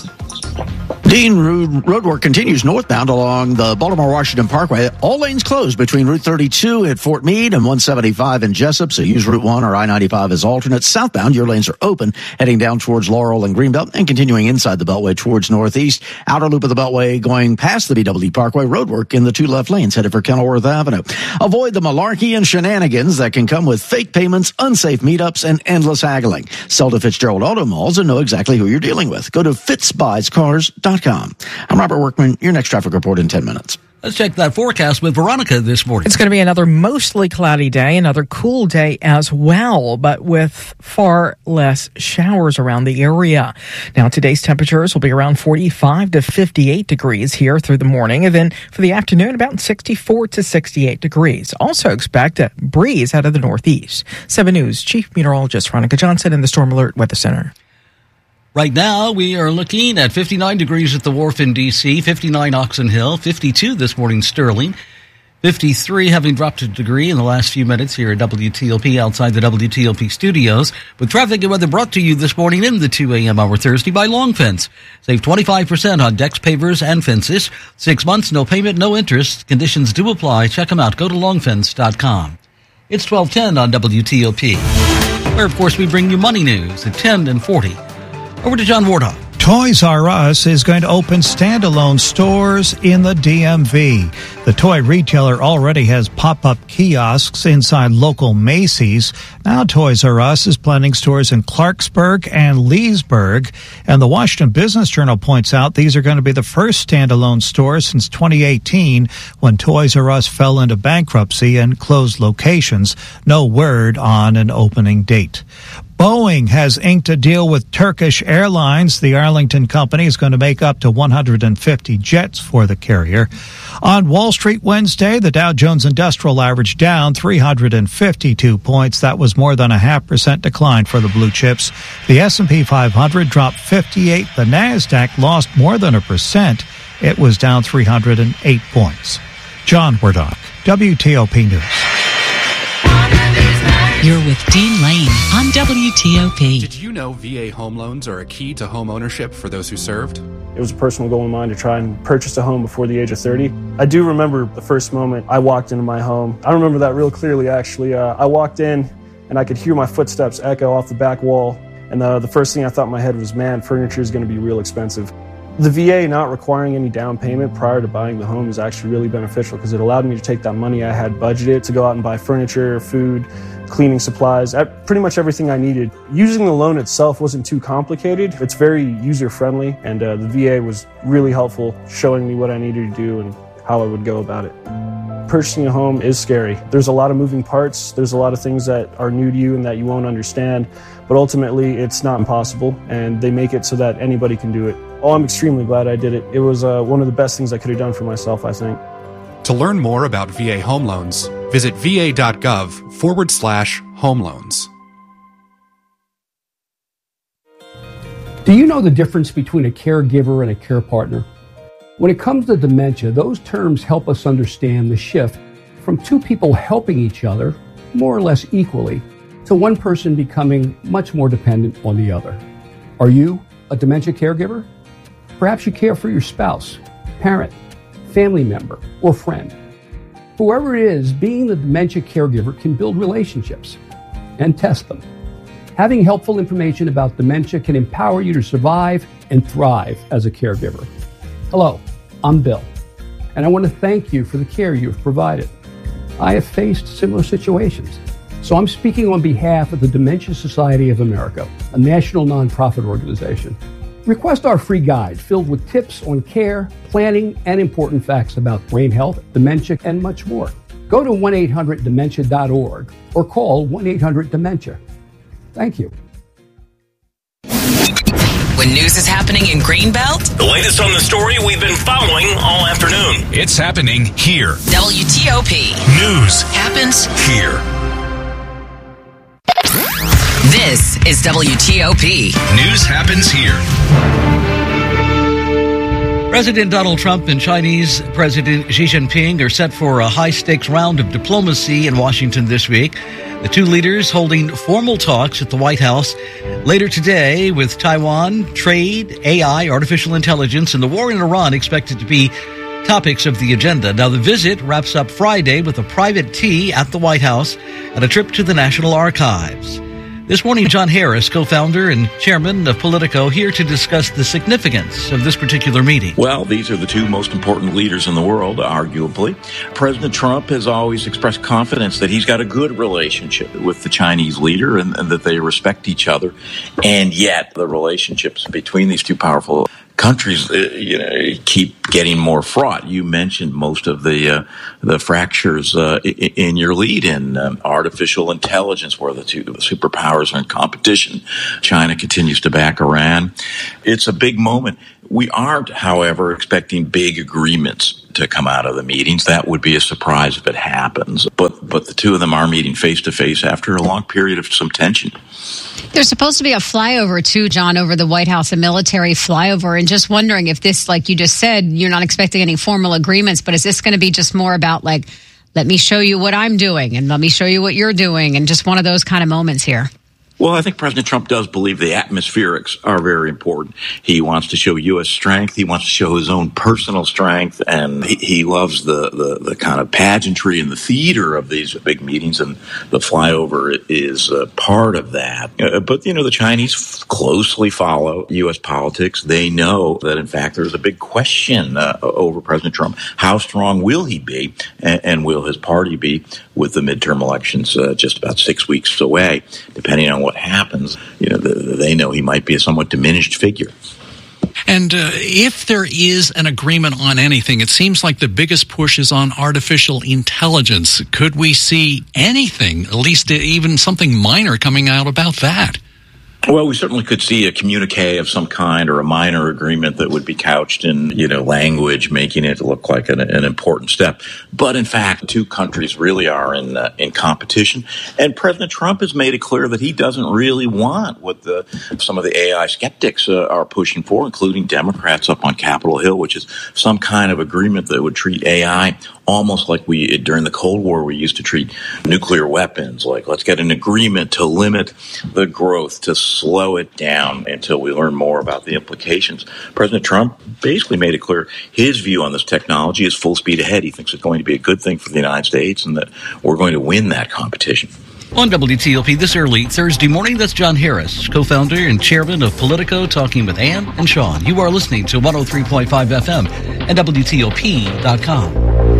Speaker 6: Dean, road work continues northbound along the Baltimore-Washington Parkway. All lanes closed between Route thirty-two at Fort Meade and one seventy-five in Jessup, so use Route one or I ninety-five as alternate. Southbound, your lanes are open, heading down towards Laurel and Greenbelt and continuing inside the Beltway towards northeast. Outer loop of the Beltway going past the B W Parkway. Road work in the two left lanes headed for Kenilworth Avenue. Avoid the malarkey and shenanigans that can come with fake payments, unsafe meetups, and endless haggling. Sell to Fitzgerald Auto Malls and know exactly who you're dealing with. Go to fitz buys cars dot com. I'm Robert Workman. Your next traffic report in ten minutes.
Speaker 3: Let's check that forecast with Veronica this morning.
Speaker 7: It's going to be another mostly cloudy day, another cool day as well, but with far less showers around the area. Now, today's temperatures will be around forty-five to fifty-eight degrees here through the morning, and then for the afternoon, about sixty-four to sixty-eight degrees. Also expect a breeze out of the northeast. seven News Chief Meteorologist Veronica Johnson in the Storm Alert Weather Center.
Speaker 3: Right now, we are looking at fifty-nine degrees at the Wharf in D C, fifty-nine Oxon Hill, fifty-two this morning Sterling, fifty-three having dropped a degree in the last few minutes here at W T O P outside the W T O P studios. With traffic and weather brought to you this morning in the two a.m. hour Thursday by Long Fence. Save twenty-five percent on decks, pavers, and fences. Six months, no payment, no interest. Conditions do apply. Check them out. Go to long fence dot com. It's twelve ten on W T O P, where, of course, we bring you money news at ten and forty. Over to John Wardock.
Speaker 5: Toys R Us is going to open standalone stores in the D M V. The toy retailer already has pop-up kiosks inside local Macy's. Now Toys R Us is planning stores in Clarksburg and Leesburg. And the Washington Business Journal points out these are going to be the first standalone stores since twenty eighteen, when Toys R Us fell into bankruptcy and closed locations. No word on an opening date. Boeing has inked a deal with Turkish Airlines. The Arlington company is going to make up to one hundred fifty jets for the carrier. On Wall Street Wednesday, the Dow Jones Industrial Average down three hundred fifty-two points. That was more than a half percent decline for the blue chips. The S and P five hundred dropped fifty-eight. The Nasdaq lost more than a percent. It was down three hundred eight points. John Wardock, W T O P News.
Speaker 12: You're with Dean Lane on W T O P.
Speaker 18: Did you know V A home loans are a key to home ownership for those who served?
Speaker 19: It was a personal goal of mine to try and purchase a home before the age of thirty. I do remember the first moment I walked into my home. I remember that real clearly, actually. Uh, I walked in and I could hear my footsteps echo off the back wall. And the, the first thing I thought in my head was, man, furniture is going to be real expensive. The V A not requiring any down payment prior to buying the home is actually really beneficial because it allowed me to take that money I had budgeted to go out and buy furniture, food, cleaning supplies, pretty much everything I needed. Using the loan itself wasn't too complicated. It's very user-friendly, and uh, the V A was really helpful, showing me what I needed to do and how I would go about it. Purchasing a home is scary. There's a lot of moving parts. There's a lot of things that are new to you and that you won't understand, but ultimately it's not impossible, and they make it so that anybody can do it. Oh, I'm extremely glad I did it. It was uh, one of the best things I could have done for myself, I think.
Speaker 18: To learn more about V A home loans, visit va.gov forward slash home loans.
Speaker 20: Do you know the difference between a caregiver and a care partner? When it comes to dementia, those terms help us understand the shift from two people helping each other more or less equally to one person becoming much more dependent on the other. Are you a dementia caregiver? Perhaps you care for your spouse, parent, family member, or friend. Whoever it is, being the dementia caregiver can build relationships and test them. Having helpful information about dementia can empower you to survive and thrive as a caregiver. Hello, I'm Bill, and I want to thank you for the care you've provided. I have faced similar situations, so I'm speaking on behalf of the Dementia Society of America, a national nonprofit organization. Request our free guide filled with tips on care, planning, and important facts about brain health, dementia, and much more. Go to one eight hundred dementia dot org or call one eight hundred dementia. Thank you.
Speaker 9: When news is happening in Greenbelt,
Speaker 10: the latest on the story we've been following all afternoon. It's happening here.
Speaker 9: W T O P.
Speaker 10: News
Speaker 9: happens
Speaker 10: here.
Speaker 9: This is W T O P.
Speaker 10: News happens here.
Speaker 3: President Donald Trump and Chinese President Xi Jinping are set for a high-stakes round of diplomacy in Washington this week. The two leaders holding formal talks at the White House later today, with Taiwan, trade, A I, artificial intelligence, and the war in Iran expected to be topics of the agenda. Now, the visit wraps up Friday with a private tea at the White House and a trip to the National Archives. This morning, John Harris, co-founder and chairman of Politico, here to discuss the significance of this particular meeting.
Speaker 8: Well, these are the two most important leaders in the world, arguably. President Trump has always expressed confidence that he's got a good relationship with the Chinese leader and, and that they respect each other. And yet, the relationships between these two powerful countries, uh, you know, keep getting more fraught. You mentioned most of the uh, the fractures uh, in, in your lead in um, artificial intelligence, where the two superpowers are in competition. China continues to back Iran. It's a big moment. We aren't, however, expecting big agreements to come out of the meetings. That would be a surprise if it happens. But but the two of them are meeting face to face after a long period of some tension.
Speaker 15: There's supposed to be a flyover, too, John, over the White House, a military flyover. And just wondering if this, like you just said, you're not expecting any formal agreements, but is this going to be just more about, like, let me show you what I'm doing and let me show you what you're doing, and just one of those kind of moments here?
Speaker 8: Well, I think President Trump does believe the atmospherics are very important. He wants to show U S strength. He wants to show his own personal strength. And he, he loves the, the, the kind of pageantry and the theater of these big meetings. And the flyover is uh, part of that. Uh, but, you know, the Chinese f- closely follow U S politics. They know that, in fact, there's a big question uh, over President Trump. How strong will he be? And, and will his party be with the midterm elections uh, just about six weeks away, depending on what happens? You know, they know he might be a somewhat diminished figure.
Speaker 16: And uh, if there is an agreement on anything, it seems like the biggest push is on artificial intelligence. Could we see anything, at least even something minor, coming out about that?
Speaker 8: Well, we certainly could see a communique of some kind or a minor agreement that would be couched in, you know, language, making it look like an, an important step. But in fact, the two countries really are in uh, in competition. And President Trump has made it clear that he doesn't really want what the some of the A I skeptics uh, are pushing for, including Democrats up on Capitol Hill, which is some kind of agreement that would treat A I almost like we, during the Cold War, we used to treat nuclear weapons. Like, let's get an agreement to limit the growth, to slow it down until we learn more about the implications. President Trump basically made it clear his view on this technology is full speed ahead. He thinks it's going to be a good thing for the United States and that we're going to win that competition.
Speaker 3: On W T O P this early Thursday morning, that's John Harris, co-founder and chairman of Politico, talking with Ann and Sean. You are listening to one oh three point five F M and W T O P dot com.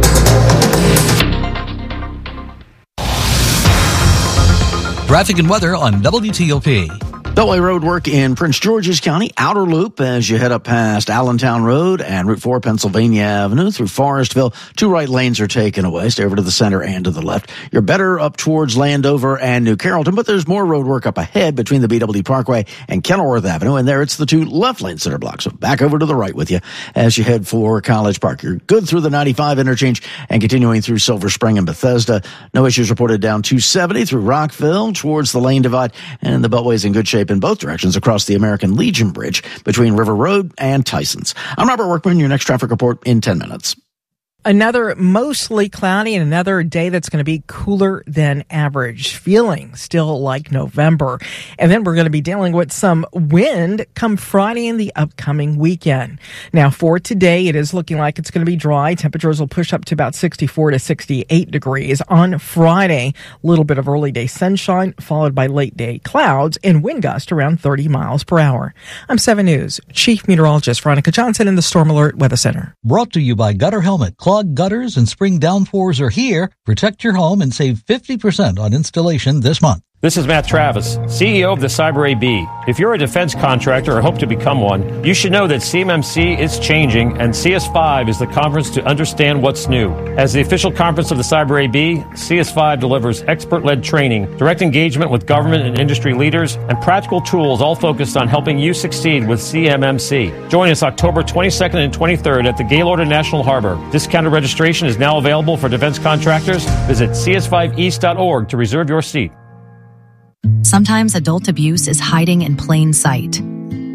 Speaker 3: Traffic and weather on W T O P.
Speaker 6: Beltway road work in Prince George's County, outer loop as you head up past Allentown Road and Route four Pennsylvania Avenue through Forestville. Two right lanes are taken away. Stay over to the center and to the left. You're better up towards Landover and New Carrollton, but there's more road work up ahead between the B W Parkway and Kenilworth Avenue, and there it's the two left lanes that are blocked. So back over to the right with you as you head for College Park. You're good through the ninety-five interchange and continuing through Silver Spring and Bethesda. No issues reported down two seventy through Rockville towards the lane divide, and the Beltway's in good shape in both directions across the American Legion Bridge between River Road and Tysons. I'm Robert Workman, your next traffic report in ten minutes.
Speaker 7: Another mostly cloudy and another day that's going to be cooler than average, feeling still like November. And then we're going to be dealing with some wind come Friday and the upcoming weekend. Now, for today, it is looking like it's going to be dry. Temperatures will push up to about sixty-four to sixty-eight degrees. On Friday, a little bit of early day sunshine, followed by late day clouds and wind gust around thirty miles per hour. I'm seven News Chief Meteorologist Veronica Johnson in the Storm Alert Weather Center.
Speaker 3: Brought to you by Gutter Helmet. Clogged gutters and spring downpours are here. Protect your home and save fifty percent on installation this month.
Speaker 17: This is Matt Travis, C E O of the Cyber A B. If you're a defense contractor or hope to become one, you should know that C M M C is changing and C S five is the conference to understand what's new. As the official conference of the Cyber A B, C S five delivers expert-led training, direct engagement with government and industry leaders, and practical tools all focused on helping you succeed with C M M C. Join us October twenty-second and twenty-third at the Gaylord in National Harbor. Discounted registration is now available for defense contractors. Visit C S five east dot org to reserve your seat.
Speaker 21: Sometimes adult abuse is hiding in plain sight.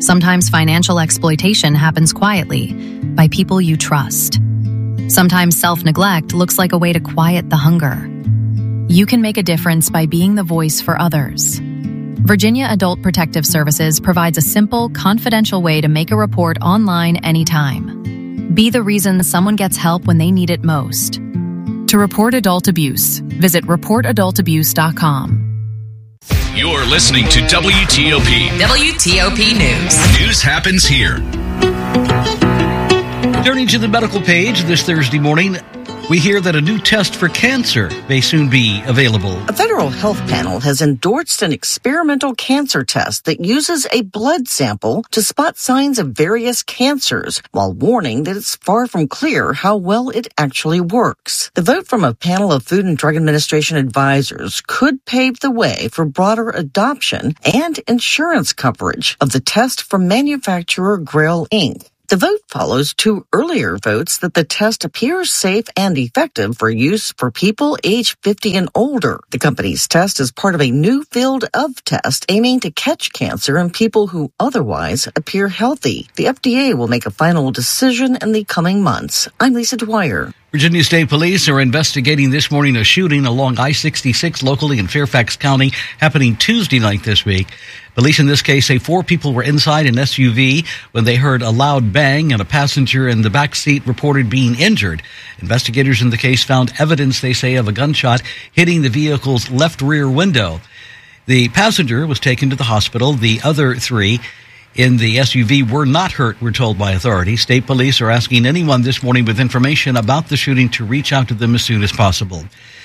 Speaker 14: Sometimes financial exploitation happens quietly by people you trust. Sometimes self-neglect looks like a way to quiet the hunger. You can make a difference by being the voice for others. Virginia Adult Protective Services provides a simple, confidential way to make a report online anytime. Be the reason someone gets help when they need it most. To report adult abuse, visit report adult abuse dot com.
Speaker 10: You're listening to W T O P.
Speaker 9: W T O P News.
Speaker 10: News happens here.
Speaker 3: Turning to the medical page this Thursday morning, we hear that a new test for cancer may soon be available.
Speaker 21: A federal health panel has endorsed an experimental cancer test that uses a blood sample to spot signs of various cancers, while warning that it's far from clear how well it actually works. The vote from a panel of Food and Drug Administration advisors could pave the way for broader adoption and insurance coverage of the test from manufacturer Grail Incorporated. The vote follows two earlier votes that the test appears safe and effective for use for people age fifty and older. The company's test is part of a new field of test aiming to catch cancer in people who otherwise appear healthy. The F D A will make a final decision in the coming months. I'm Lisa Dwyer.
Speaker 3: Virginia State Police are investigating this morning a shooting along I sixty-six locally in Fairfax County happening Tuesday night this week. Police in this case say four people were inside an S U V when they heard a loud bang and a passenger in the back seat reported being injured. Investigators in the case found evidence, they say, of a gunshot hitting the vehicle's left rear window. The passenger was taken to the hospital. The other three in the S U V were not hurt, we're told by authorities. State police are asking anyone this morning with information about the shooting to reach out to them as soon as possible.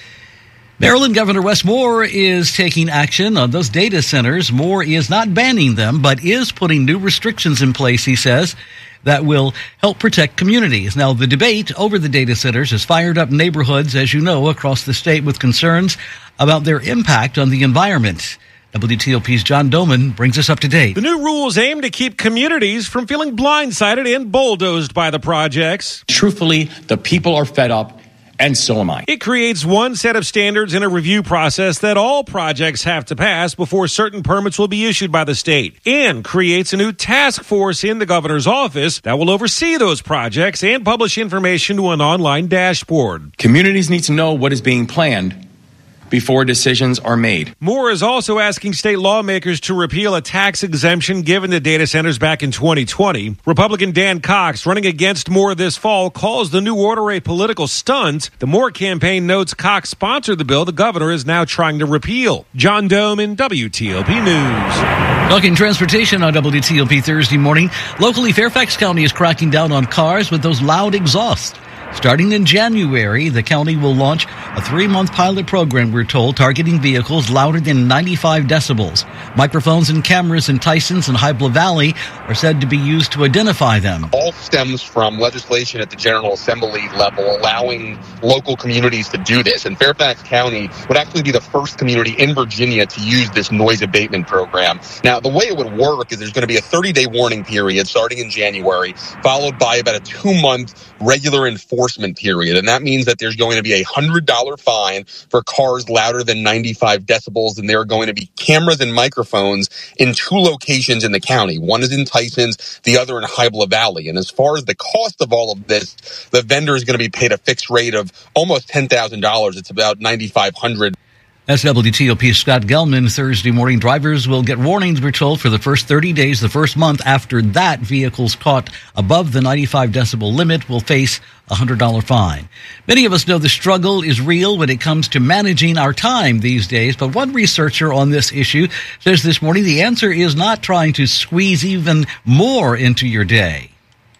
Speaker 3: Maryland Governor Wes Moore is taking action on those data centers. Moore is not banning them, but is putting new restrictions in place, he says, that will help protect communities. Now, the debate over the data centers has fired up neighborhoods, as you know, across the state with concerns about their impact on the environment. W T O P's John Doman brings us up to date.
Speaker 22: The new rules aim to keep communities from feeling blindsided and bulldozed by the projects.
Speaker 23: Truthfully, the people are fed up, and so am I.
Speaker 22: It creates one set of standards in a review process that all projects have to pass before certain permits will be issued by the state, and creates a new task force in the governor's office that will oversee those projects and publish information to an online dashboard.
Speaker 23: Communities need to know what is being planned before decisions are made.
Speaker 22: Moore is also asking state lawmakers to repeal a tax exemption given to data centers back in twenty twenty. Republican Dan Cox, running against Moore this fall, calls the new order a political stunt. The Moore campaign notes Cox sponsored the bill the governor is now trying to repeal. John Doman, W T O P News.
Speaker 3: Talking transportation on W T O P Thursday morning. Locally, Fairfax County is cracking down on cars with those loud exhausts. Starting in January, the county will launch a three-month pilot program, we're told, targeting vehicles louder than ninety-five decibels. Microphones and cameras in Tysons and Hybla Valley are said to be used to identify them.
Speaker 24: All stems from legislation at the General Assembly level allowing local communities to do this. And Fairfax County would actually be the first community in Virginia to use this noise abatement program. Now, the way it would work is there's going to be a thirty-day warning period starting in January, followed by about a two-month regular enforcement period. And that means that there's going to be a one hundred dollars fine for cars louder than ninety-five decibels. And there are going to be cameras and microphones in two locations in the county. One is in Tysons, the other in Hybla Valley. And as far as the cost of all of this, the vendor is going to be paid a fixed rate of almost ten thousand dollars. It's about nine thousand five hundred dollars.
Speaker 3: That's W T O P's Scott Gelman. Thursday morning, drivers will get warnings, we're told, for the first thirty days. The first month after that, vehicles caught above the ninety-five decibel limit will face a one hundred dollars fine. Many of us know the struggle is real when it comes to managing our time these days, but one researcher on this issue says this morning the answer is not trying to squeeze even more into your day.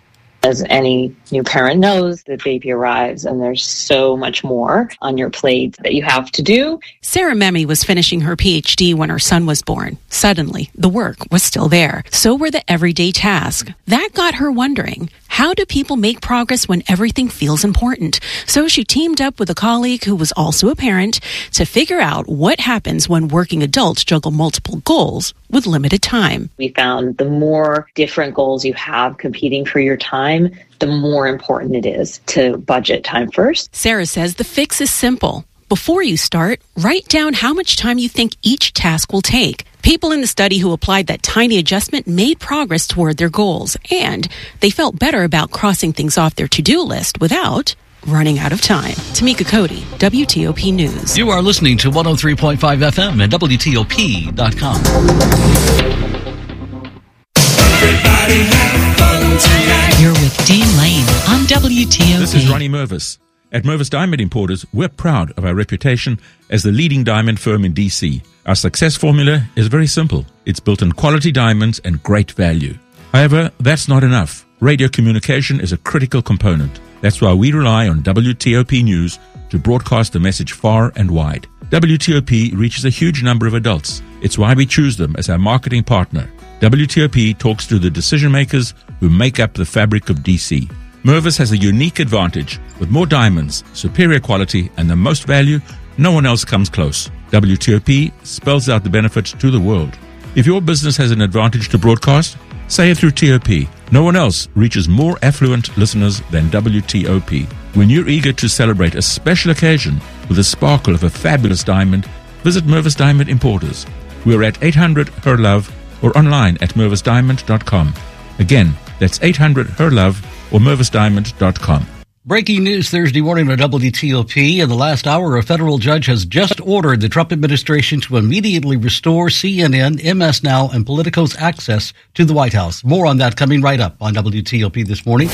Speaker 25: As any new parent knows, the baby arrives and there's so much more on your plate that you have to do.
Speaker 26: Sarah Memme was finishing her P H D when her son was born. Suddenly, the work was still there. So were the everyday tasks. That got her wondering, how do people make progress when everything feels important? So she teamed up with a colleague who was also a parent to figure out what happens when working adults juggle multiple goals with limited time.
Speaker 25: We found the more different goals you have competing for your time, the more important it is to budget time first.
Speaker 26: Sarah says the fix is simple. Before you start, write down how much time you think each task will take. People in the study who applied that tiny adjustment made progress toward their goals, and they felt better about crossing things off their to-do list without running out of time. Tamika Cody, W T O P News.
Speaker 3: You are listening to one oh three point five F M and W T O P dot com.
Speaker 12: You're with Dean Lane on W T O P.
Speaker 1: This is Ronnie Mervis. At Mervis Diamond Importers, we're proud of our reputation as the leading diamond firm in D C. Our success formula is very simple. It's built on quality diamonds and great value. However, that's not enough. Radio communication is a critical component. That's why we rely on W T O P News to broadcast the message far and wide. W T O P reaches a huge number of adults. It's why we choose them as our marketing partner. W T O P talks to the decision makers who make up the fabric of D C. Mervis has a unique advantage. With more diamonds, superior quality, and the most value, no one else comes close. W T O P spells out the benefits to the world. If your business has an advantage to broadcast, say it through T O P. No one else reaches more affluent listeners than W T O P. When you're eager to celebrate a special occasion with the sparkle of a fabulous diamond, visit Mervis Diamond Importers. We're at eight hundred H E R LOVE or online at mervis diamond dot com. Again, that's eight hundred H E R LOVE or mervis diamond dot com.
Speaker 3: Breaking news Thursday morning on W T O P. In the last hour, a federal judge has just ordered the Trump administration to immediately restore C N N, M S Now, and Politico's access to the White House. More on that coming right up on W T O P this morning.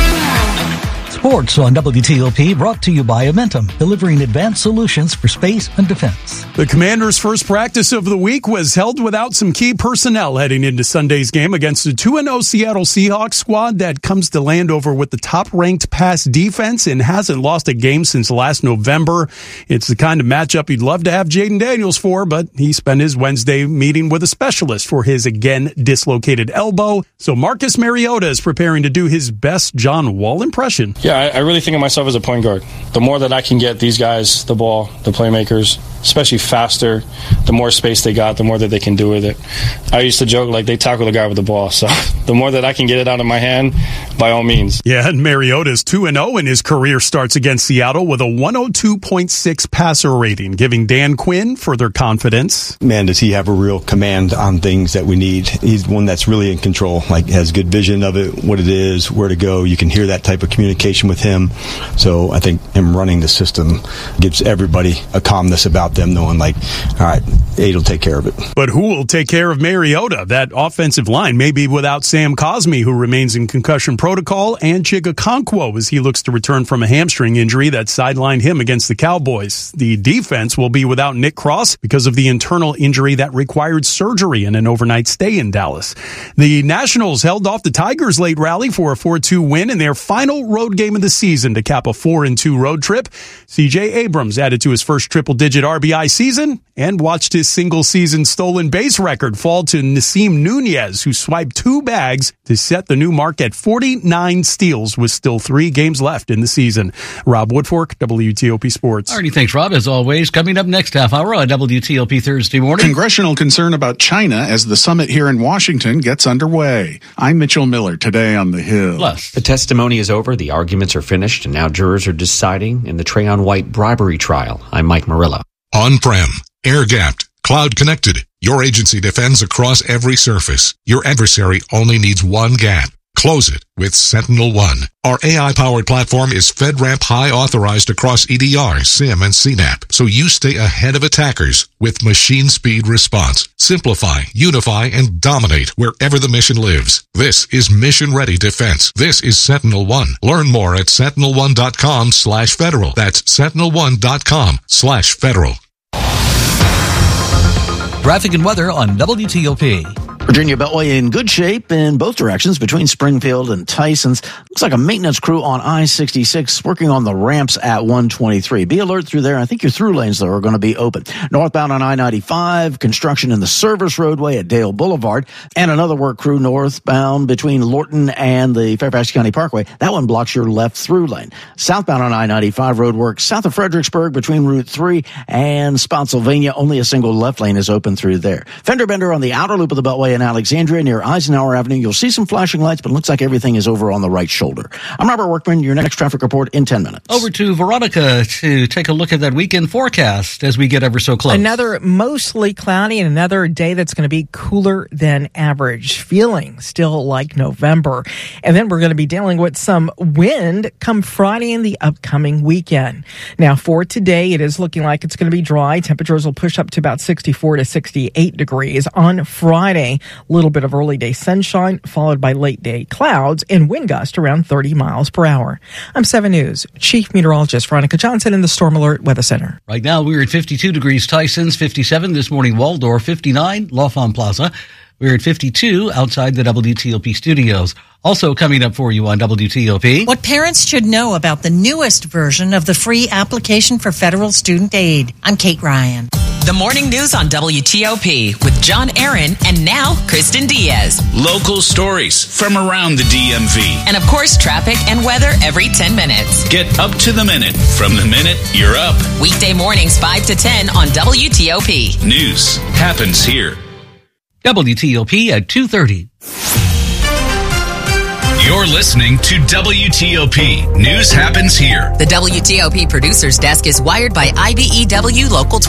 Speaker 2: Sports on W T O P, brought to you by Amentum, delivering advanced solutions for space and defense.
Speaker 4: The Commanders' first practice of the week was held without some key personnel heading into Sunday's game against the two and oh Seattle Seahawks squad that comes to Landover with the top-ranked pass defense and hasn't lost a game since last November. It's the kind of matchup you'd love to have Jaden Daniels for, but he spent his Wednesday meeting with a specialist for his again dislocated elbow. So Marcus Mariota is preparing to do his best John Wall impression.
Speaker 5: Yeah, I, I really think of myself as a point guard. The more that I can get these guys the ball, the playmakers, especially faster, the more space they got, the more that they can do with it. I used to joke like they tackle the guy with the ball. So the more that I can get it out of my hand, by all means.
Speaker 4: Yeah, and Mariota's two and oh in his career starts against Seattle with a one oh two point six passer rating, giving Dan Quinn further confidence.
Speaker 11: Man, does he have a real command on things that we need. He's one that's really in control, like has good vision of it, what it is, where to go. You can hear that type of communication with him. So I think him running the system gives everybody a calmness about them, knowing like, all right, Aid will take care of it.
Speaker 4: But who will take care of Mariota? That offensive line may be without Sam Cosmi, who remains in concussion protocol, and Chig Okonkwo as he looks to return from a hamstring injury that sidelined him against the Cowboys. The defense will be without Nick Cross because of the internal injury that required surgery and an overnight stay in Dallas. The Nationals held off the Tigers' late rally for a four two win in their final road game of the season to cap a four and two road trip. C J Abrams added to his first triple-digit R B I season and watched his single-season stolen base record fall to Nasim Nunez, who swiped two bags to set the new mark at forty-nine steals with still three games left in the season. Rob Woodfork, W T O P Sports.
Speaker 3: All righty, thanks, Rob. As always, coming up next half hour on W T O P Thursday morning.
Speaker 13: Congressional concern about China as the summit here in Washington gets underway. I'm Mitchell Miller, today on The Hill.
Speaker 3: Plus,
Speaker 27: the testimony is over, the arguments are finished, and now jurors are deciding in the Trayon White bribery trial. I'm Mike Murillo.
Speaker 28: On-prem, air-gapped, cloud-connected, your agency defends across every surface. Your adversary only needs one gap. Close it with Sentinel One. Our A I-powered platform is FedRAMP High authorized across E D R, SIEM, and C NAP, so you stay ahead of attackers with machine speed response. Simplify, unify, and dominate wherever the mission lives. This is mission-ready defense. This is Sentinel One. Learn more at sentinel one dot com slash federal. That's sentinel one dot com slash federal.
Speaker 3: Traffic and weather on W T O P.
Speaker 6: Virginia Beltway in good shape in both directions between Springfield and Tysons. Looks like a maintenance crew on I sixty-six working on the ramps at one twenty-three. Be alert through there. I think your through lanes, though, are going to be open. Northbound on I ninety-five, construction in the service roadway at Dale Boulevard, and another work crew northbound between Lorton and the Fairfax County Parkway. That one blocks your left through lane. Southbound on I ninety-five, road work south of Fredericksburg between Route three and Spotsylvania. Only a single left lane is open through there. Fender bender on the outer loop of the Beltway Beltway in Alexandria near Eisenhower Avenue. You'll see some flashing lights, but it looks like everything is over on the right shoulder. I'm Robert Workman. Your next traffic report in ten minutes.
Speaker 3: Over to Veronica to take a look at that weekend forecast as we get ever so close.
Speaker 7: Another mostly cloudy and another day that's going to be cooler than average, feeling still like November. And then we're going to be dealing with some wind come Friday and the upcoming weekend. Now, for today, it is looking like it's going to be dry. Temperatures will push up to about sixty-four to sixty-eight degrees. On Friday, a little bit of early day sunshine, followed by late day clouds and wind gust around thirty miles per hour. I'm seven News Chief Meteorologist Veronica Johnson in the Storm Alert Weather Center.
Speaker 3: Right now, we're at fifty-two degrees Tysons, fifty-seven this morning Waldorf, fifty-nine L'Enfant Plaza. We're at fifty-two outside the W T O P studios. Also coming up for you on W T O P.
Speaker 8: What parents should know about the newest version of the free application for federal student aid. I'm Kate Ryan.
Speaker 9: The morning news on W T O P with John Aaron and now Kristen Diaz.
Speaker 10: Local stories from around the D M V.
Speaker 9: And of course, traffic and weather every ten minutes.
Speaker 10: Get up to the minute from the minute you're up.
Speaker 9: Weekday mornings five to ten on W T O P.
Speaker 10: News happens here.
Speaker 3: W T O P at two thirty.
Speaker 10: You're listening to W T O P. News happens here.
Speaker 9: The W T O P producer's desk is wired by I B E W Local twelve.